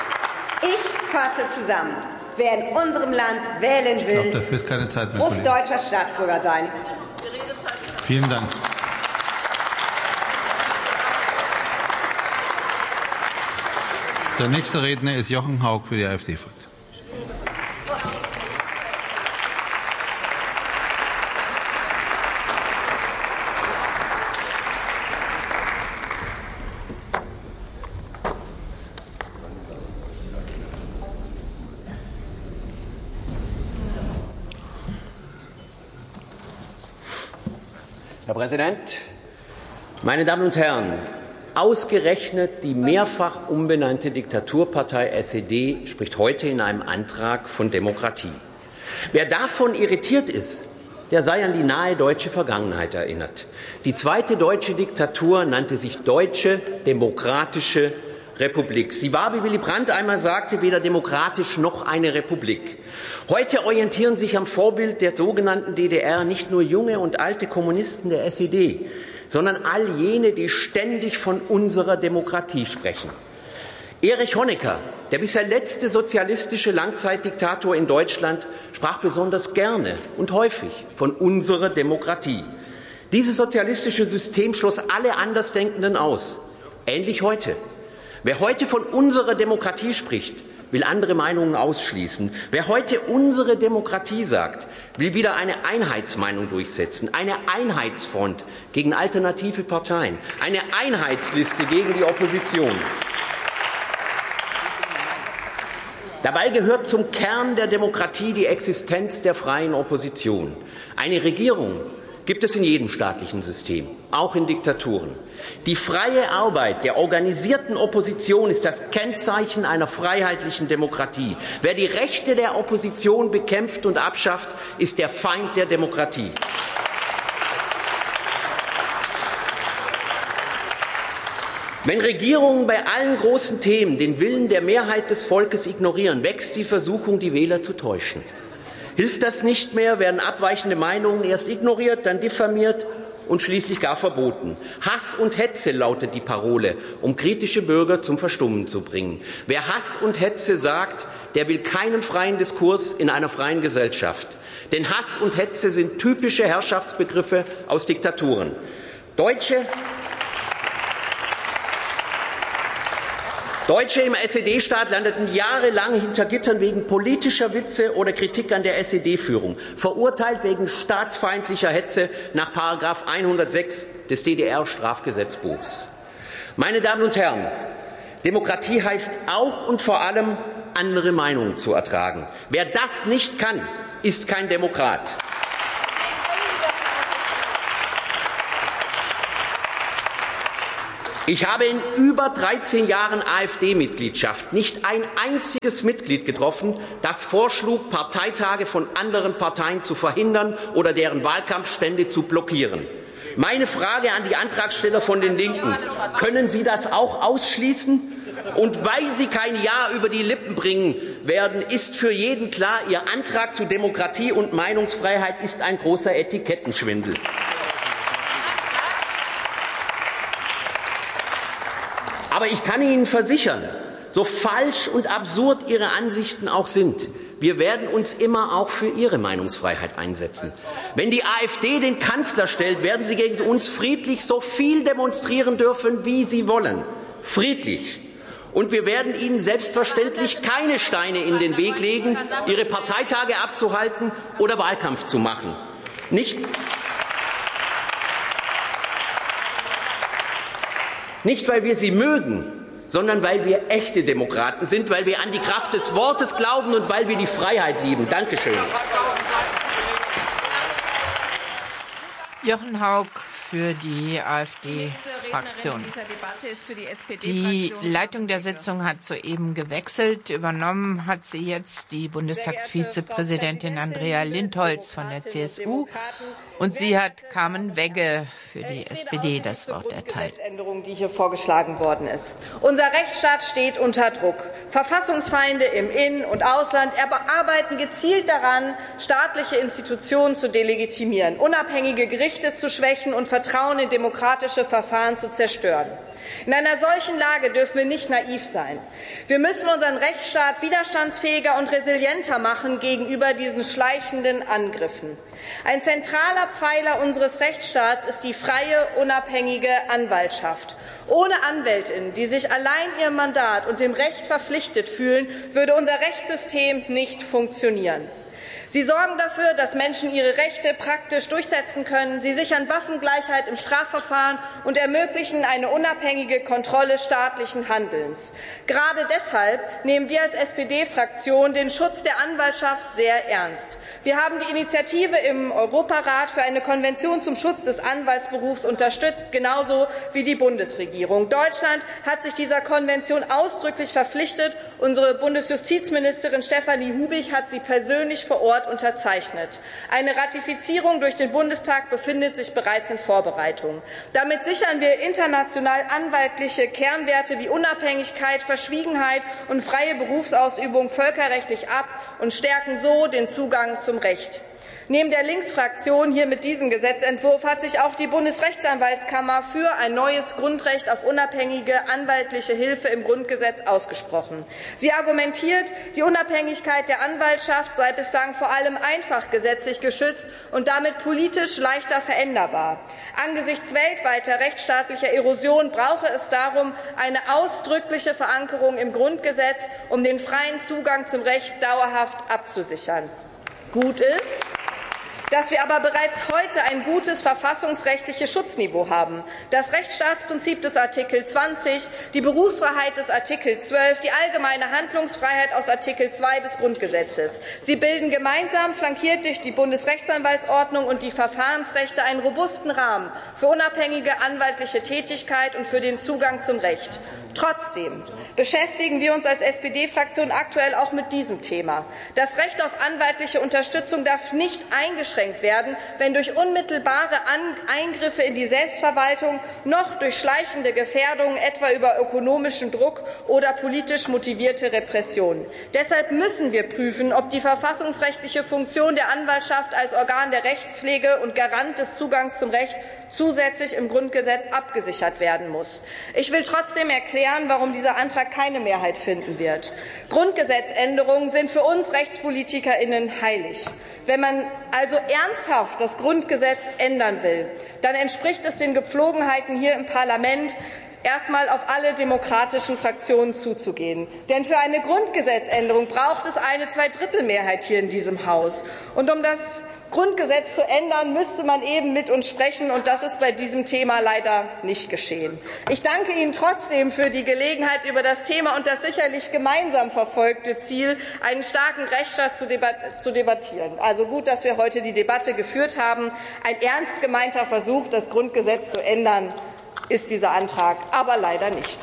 Ich fasse zusammen. Wer in unserem Land wählen will, ich glaub, dafür ist keine Zeit mehr, muss Kollege. deutscher Staatsbürger sein. Vielen Dank. Der nächste Redner ist Jochen Haug für die AfD-Fraktion. Herr Präsident, meine Damen und Herren! Ausgerechnet die mehrfach umbenannte Diktaturpartei S E D spricht heute in einem Antrag von Demokratie. Wer davon irritiert ist, der sei an die nahe deutsche Vergangenheit erinnert. Die zweite deutsche Diktatur nannte sich Deutsche Demokratische Republik. Sie war, wie Willy Brandt einmal sagte, weder demokratisch noch eine Republik. Heute orientieren sich am Vorbild der sogenannten D D R nicht nur junge und alte Kommunisten der S E D, sondern all jene, die ständig von unserer Demokratie sprechen. Erich Honecker, der bisher letzte sozialistische Langzeitdiktator in Deutschland, sprach besonders gerne und häufig von unserer Demokratie. Dieses sozialistische System schloss alle Andersdenkenden aus. Ähnlich heute. Wer heute von unserer Demokratie spricht, will andere Meinungen ausschließen. Wer heute unsere Demokratie sagt, will wieder eine Einheitsmeinung durchsetzen, eine Einheitsfront gegen alternative Parteien, eine Einheitsliste gegen die Opposition. Dabei gehört zum Kern der Demokratie die Existenz der freien Opposition. Eine Regierung gibt es in jedem staatlichen System, auch in Diktaturen. Die freie Arbeit der organisierten Opposition ist das Kennzeichen einer freiheitlichen Demokratie. Wer die Rechte der Opposition bekämpft und abschafft, ist der Feind der Demokratie. Wenn Regierungen bei allen großen Themen den Willen der Mehrheit des Volkes ignorieren, wächst die Versuchung, die Wähler zu täuschen. Hilft das nicht mehr, werden abweichende Meinungen erst ignoriert, dann diffamiert und schließlich gar verboten. Hass und Hetze lautet die Parole, um kritische Bürger zum Verstummen zu bringen. Wer Hass und Hetze sagt, der will keinen freien Diskurs in einer freien Gesellschaft. Denn Hass und Hetze sind typische Herrschaftsbegriffe aus Diktaturen. Deutsche Deutsche im S E D-Staat landeten jahrelang hinter Gittern wegen politischer Witze oder Kritik an der S E D-Führung, verurteilt wegen staatsfeindlicher Hetze nach Paragraph hundertsechs des D D R-Strafgesetzbuchs. Meine Damen und Herren, Demokratie heißt auch und vor allem, andere Meinungen zu ertragen. Wer das nicht kann, ist kein Demokrat. Ich habe in über dreizehn Jahren AfD-Mitgliedschaft nicht ein einziges Mitglied getroffen, das vorschlug, Parteitage von anderen Parteien zu verhindern oder deren Wahlkampfstände zu blockieren. Meine Frage an die Antragsteller von den Linken: Können Sie das auch ausschließen? Und weil Sie kein Ja über die Lippen bringen werden, ist für jeden klar, Ihr Antrag zu Demokratie und Meinungsfreiheit ist ein großer Etikettenschwindel. Aber ich kann Ihnen versichern, so falsch und absurd Ihre Ansichten auch sind, wir werden uns immer auch für Ihre Meinungsfreiheit einsetzen. Wenn die AfD den Kanzler stellt, werden Sie gegen uns friedlich so viel demonstrieren dürfen, wie Sie wollen. Friedlich. Und wir werden Ihnen selbstverständlich keine Steine in den Weg legen, Ihre Parteitage abzuhalten oder Wahlkampf zu machen. Nicht Nicht, weil wir sie mögen, sondern weil wir echte Demokraten sind, weil wir an die Kraft des Wortes glauben und weil wir die Freiheit lieben. Dankeschön. Jochen Haug für die AfD-Fraktion. Die Leitung der Sitzung hat soeben gewechselt. Übernommen hat sie jetzt die Bundestagsvizepräsidentin Andrea Lindholz von der C S U. Und sie hat Carmen Wegge für die S P D das Wort erteilt. Änderung, die hier vorgeschlagen worden ist. Unser Rechtsstaat steht unter Druck. Verfassungsfeinde im In- und Ausland arbeiten gezielt daran, staatliche Institutionen zu delegitimieren, unabhängige Gerichte zu schwächen und Vertrauen in demokratische Verfahren zu zerstören. In einer solchen Lage dürfen wir nicht naiv sein. Wir müssen unseren Rechtsstaat widerstandsfähiger und resilienter machen gegenüber diesen schleichenden Angriffen. Ein zentraler Pfeiler unseres Rechtsstaats ist die freie, unabhängige Anwaltschaft. Ohne Anwältinnen, die sich allein ihrem Mandat und dem Recht verpflichtet fühlen, würde unser Rechtssystem nicht funktionieren. Sie sorgen dafür, dass Menschen ihre Rechte praktisch durchsetzen können. Sie sichern Waffengleichheit im Strafverfahren und ermöglichen eine unabhängige Kontrolle staatlichen Handelns. Gerade deshalb nehmen wir als S P D-Fraktion den Schutz der Anwaltschaft sehr ernst. Wir haben die Initiative im Europarat für eine Konvention zum Schutz des Anwaltsberufs unterstützt, genauso wie die Bundesregierung. Deutschland hat sich dieser Konvention ausdrücklich verpflichtet. Unsere Bundesjustizministerin Stefanie Hubig hat sie persönlich vor Ort unterzeichnet. Eine Ratifizierung durch den Bundestag befindet sich bereits in Vorbereitung. Damit sichern wir international anwaltliche Kernwerte wie Unabhängigkeit, Verschwiegenheit und freie Berufsausübung völkerrechtlich ab und stärken so den Zugang zum Recht. Neben der Linksfraktion hier mit diesem Gesetzentwurf hat sich auch die Bundesrechtsanwaltskammer für ein neues Grundrecht auf unabhängige anwaltliche Hilfe im Grundgesetz ausgesprochen. Sie argumentiert, die Unabhängigkeit der Anwaltschaft sei bislang vor allem einfach gesetzlich geschützt und damit politisch leichter veränderbar. Angesichts weltweiter rechtsstaatlicher Erosion brauche es darum eine ausdrückliche Verankerung im Grundgesetz, um den freien Zugang zum Recht dauerhaft abzusichern. Gut ist, dass wir aber bereits heute ein gutes verfassungsrechtliches Schutzniveau haben. Das Rechtsstaatsprinzip des Artikel zwanzig, die Berufsfreiheit des Artikel zwölf, die allgemeine Handlungsfreiheit aus Artikel zwei des Grundgesetzes. Sie bilden gemeinsam, flankiert durch die Bundesrechtsanwaltsordnung und die Verfahrensrechte, einen robusten Rahmen für unabhängige anwaltliche Tätigkeit und für den Zugang zum Recht. Trotzdem beschäftigen wir uns als S P D-Fraktion aktuell auch mit diesem Thema. Das Recht auf anwaltliche Unterstützung darf nicht eingeschränkt werden, wenn durch unmittelbare Eingriffe in die Selbstverwaltung noch durch schleichende Gefährdungen, etwa über ökonomischen Druck oder politisch motivierte Repression. Deshalb müssen wir prüfen, ob die verfassungsrechtliche Funktion der Anwaltschaft als Organ der Rechtspflege und Garant des Zugangs zum Recht zusätzlich im Grundgesetz abgesichert werden muss. Ich will trotzdem erklären, warum dieser Antrag keine Mehrheit finden wird. Grundgesetzänderungen sind für uns RechtspolitikerInnen heilig. Wenn man also ernsthaft das Grundgesetz ändern will, dann entspricht es den Gepflogenheiten hier im Parlament, erstmal auf alle demokratischen Fraktionen zuzugehen. Denn für eine Grundgesetzänderung braucht es eine Zweidrittelmehrheit hier in diesem Haus. Und um das Grundgesetz zu ändern, müsste man eben mit uns sprechen, und das ist bei diesem Thema leider nicht geschehen. Ich danke Ihnen trotzdem für die Gelegenheit, über das Thema und das sicherlich gemeinsam verfolgte Ziel, einen starken Rechtsstaat zu, debat- zu debattieren. Also gut, dass wir heute die Debatte geführt haben. Ein ernst gemeinter Versuch, das Grundgesetz zu ändern, ist dieser Antrag, aber leider nicht.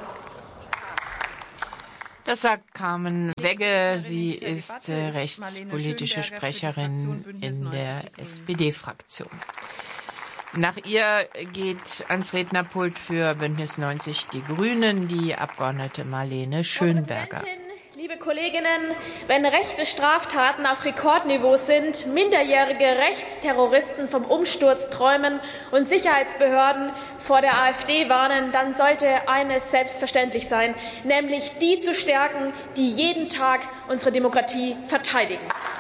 Das sagt Carmen Wegge. Sie ist äh, rechtspolitische Sprecherin in der S P D-Fraktion. Nach ihr geht ans Rednerpult für Bündnis neunzig Die Grünen die Abgeordnete Marlene Schönberger. Liebe Kolleginnen, wenn rechte Straftaten auf Rekordniveau sind, minderjährige Rechtsterroristen vom Umsturz träumen und Sicherheitsbehörden vor der AfD warnen, dann sollte eines selbstverständlich sein, nämlich die zu stärken, die jeden Tag unsere Demokratie verteidigen.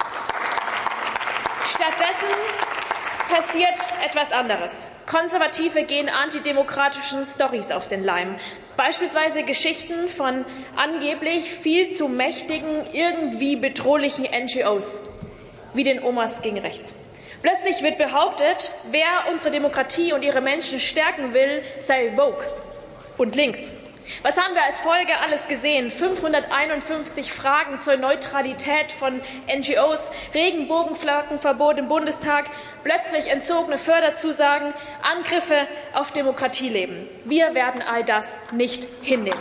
Stattdessen passiert etwas anderes. Konservative gehen antidemokratischen Storys auf den Leim. Beispielsweise Geschichten von angeblich viel zu mächtigen, irgendwie bedrohlichen N G Os, wie den Omas gegen Rechts. Plötzlich wird behauptet, wer unsere Demokratie und ihre Menschen stärken will, sei woke und links. Was haben wir als Folge alles gesehen? fünfhunderteinundfünfzig Fragen zur Neutralität von N G Os, Regenbogenflaggenverbot im Bundestag, plötzlich entzogene Förderzusagen, Angriffe auf Demokratieleben. Wir werden all das nicht hinnehmen.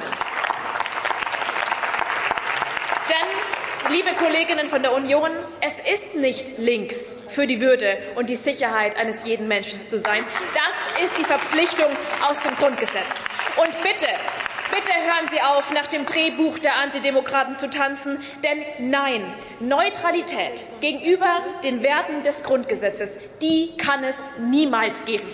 Denn, liebe Kolleginnen von der Union, es ist nicht links, für die Würde und die Sicherheit eines jeden Menschen zu sein. Das ist die Verpflichtung aus dem Grundgesetz. Und bitte, Bitte hören Sie auf, nach dem Drehbuch der Antidemokraten zu tanzen, denn nein, Neutralität gegenüber den Werten des Grundgesetzes, die kann es niemals geben.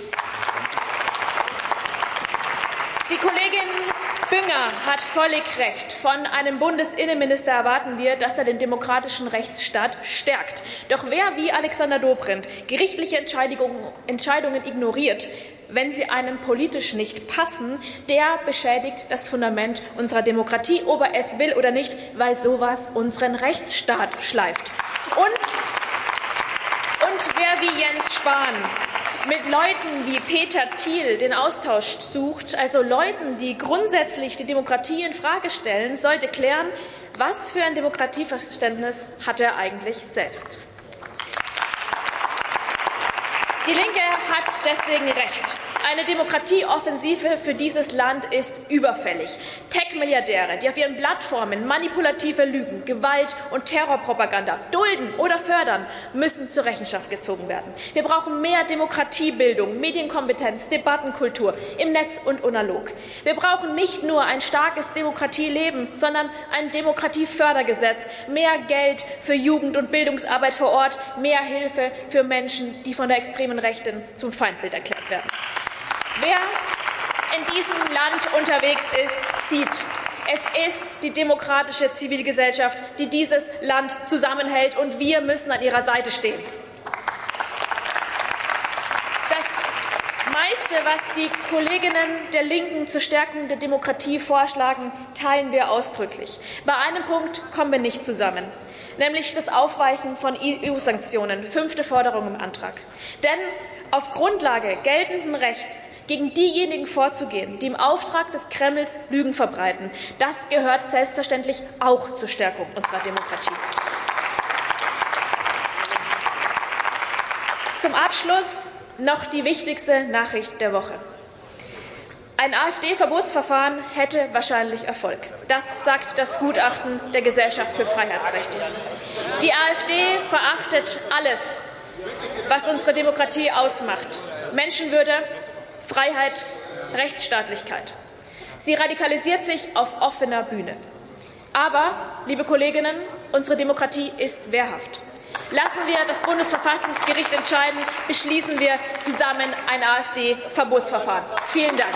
Die Kollegin Bünger hat völlig recht. Von einem Bundesinnenminister erwarten wir, dass er den demokratischen Rechtsstaat stärkt. Doch wer wie Alexander Dobrindt gerichtliche Entscheidungen ignoriert, wenn sie einem politisch nicht passen, der beschädigt das Fundament unserer Demokratie, ob er es will oder nicht, weil sowas unseren Rechtsstaat schleift. Und, und wer wie Jens Spahn mit Leuten wie Peter Thiel den Austausch sucht, also Leuten, die grundsätzlich die Demokratie in Frage stellen, sollte klären, was für ein Demokratieverständnis hat er eigentlich selbst. Die Linke hat deswegen recht. Eine Demokratieoffensive für dieses Land ist überfällig. Tech-Milliardäre, die auf ihren Plattformen manipulative Lügen, Gewalt und Terrorpropaganda dulden oder fördern, müssen zur Rechenschaft gezogen werden. Wir brauchen mehr Demokratiebildung, Medienkompetenz, Debattenkultur im Netz und analog. Wir brauchen nicht nur ein starkes Demokratieleben, sondern ein Demokratiefördergesetz, mehr Geld für Jugend- und Bildungsarbeit vor Ort, mehr Hilfe für Menschen, die von der extremen Rechten zum Feindbild erklärt werden. Wer in diesem Land unterwegs ist, sieht, es ist die demokratische Zivilgesellschaft, die dieses Land zusammenhält, und wir müssen an ihrer Seite stehen. Das meiste, was die Kolleginnen der Linken zur Stärkung der Demokratie vorschlagen, teilen wir ausdrücklich. Bei einem Punkt kommen wir nicht zusammen, nämlich das Aufweichen von E U-Sanktionen, fünfte Forderung im Antrag. Denn auf Grundlage geltenden Rechts gegen diejenigen vorzugehen, die im Auftrag des Kremls Lügen verbreiten, das gehört selbstverständlich auch zur Stärkung unserer Demokratie. Zum Abschluss noch die wichtigste Nachricht der Woche. Ein AfD-Verbotsverfahren hätte wahrscheinlich Erfolg. Das sagt das Gutachten der Gesellschaft für Freiheitsrechte. Die AfD verachtet alles, was unsere Demokratie ausmacht: Menschenwürde, Freiheit, Rechtsstaatlichkeit. Sie radikalisiert sich auf offener Bühne. Aber, liebe Kolleginnen, unsere Demokratie ist wehrhaft. Lassen wir das Bundesverfassungsgericht entscheiden, beschließen wir zusammen ein AfD-Verbotsverfahren. Vielen Dank.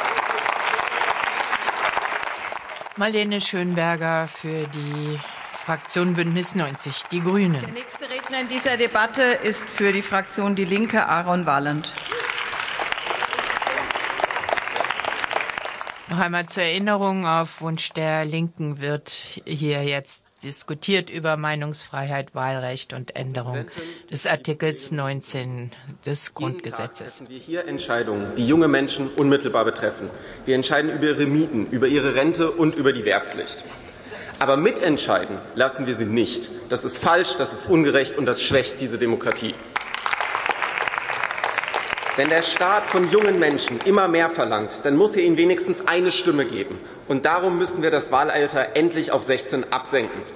Marlene Schönberger für die Fraktion Bündnis neunzig Die Grünen. Der nächste Redner in dieser Debatte ist für die Fraktion Die Linke Aaron Warland. Noch einmal zur Erinnerung, auf Wunsch der Linken wird hier jetzt diskutiert über Meinungsfreiheit, Wahlrecht und Änderung des Artikels neunzehn des Grundgesetzes. Jeden Tag treffen wir hier Entscheidungen, die junge Menschen unmittelbar betreffen. Wir entscheiden über ihre Mieten, über ihre Rente und über die Wehrpflicht. Aber mitentscheiden lassen wir sie nicht. Das ist falsch, das ist ungerecht und das schwächt diese Demokratie. Wenn der Staat von jungen Menschen immer mehr verlangt, dann muss er ihnen wenigstens eine Stimme geben. Und darum müssen wir das Wahlalter endlich auf sechzehn absenken.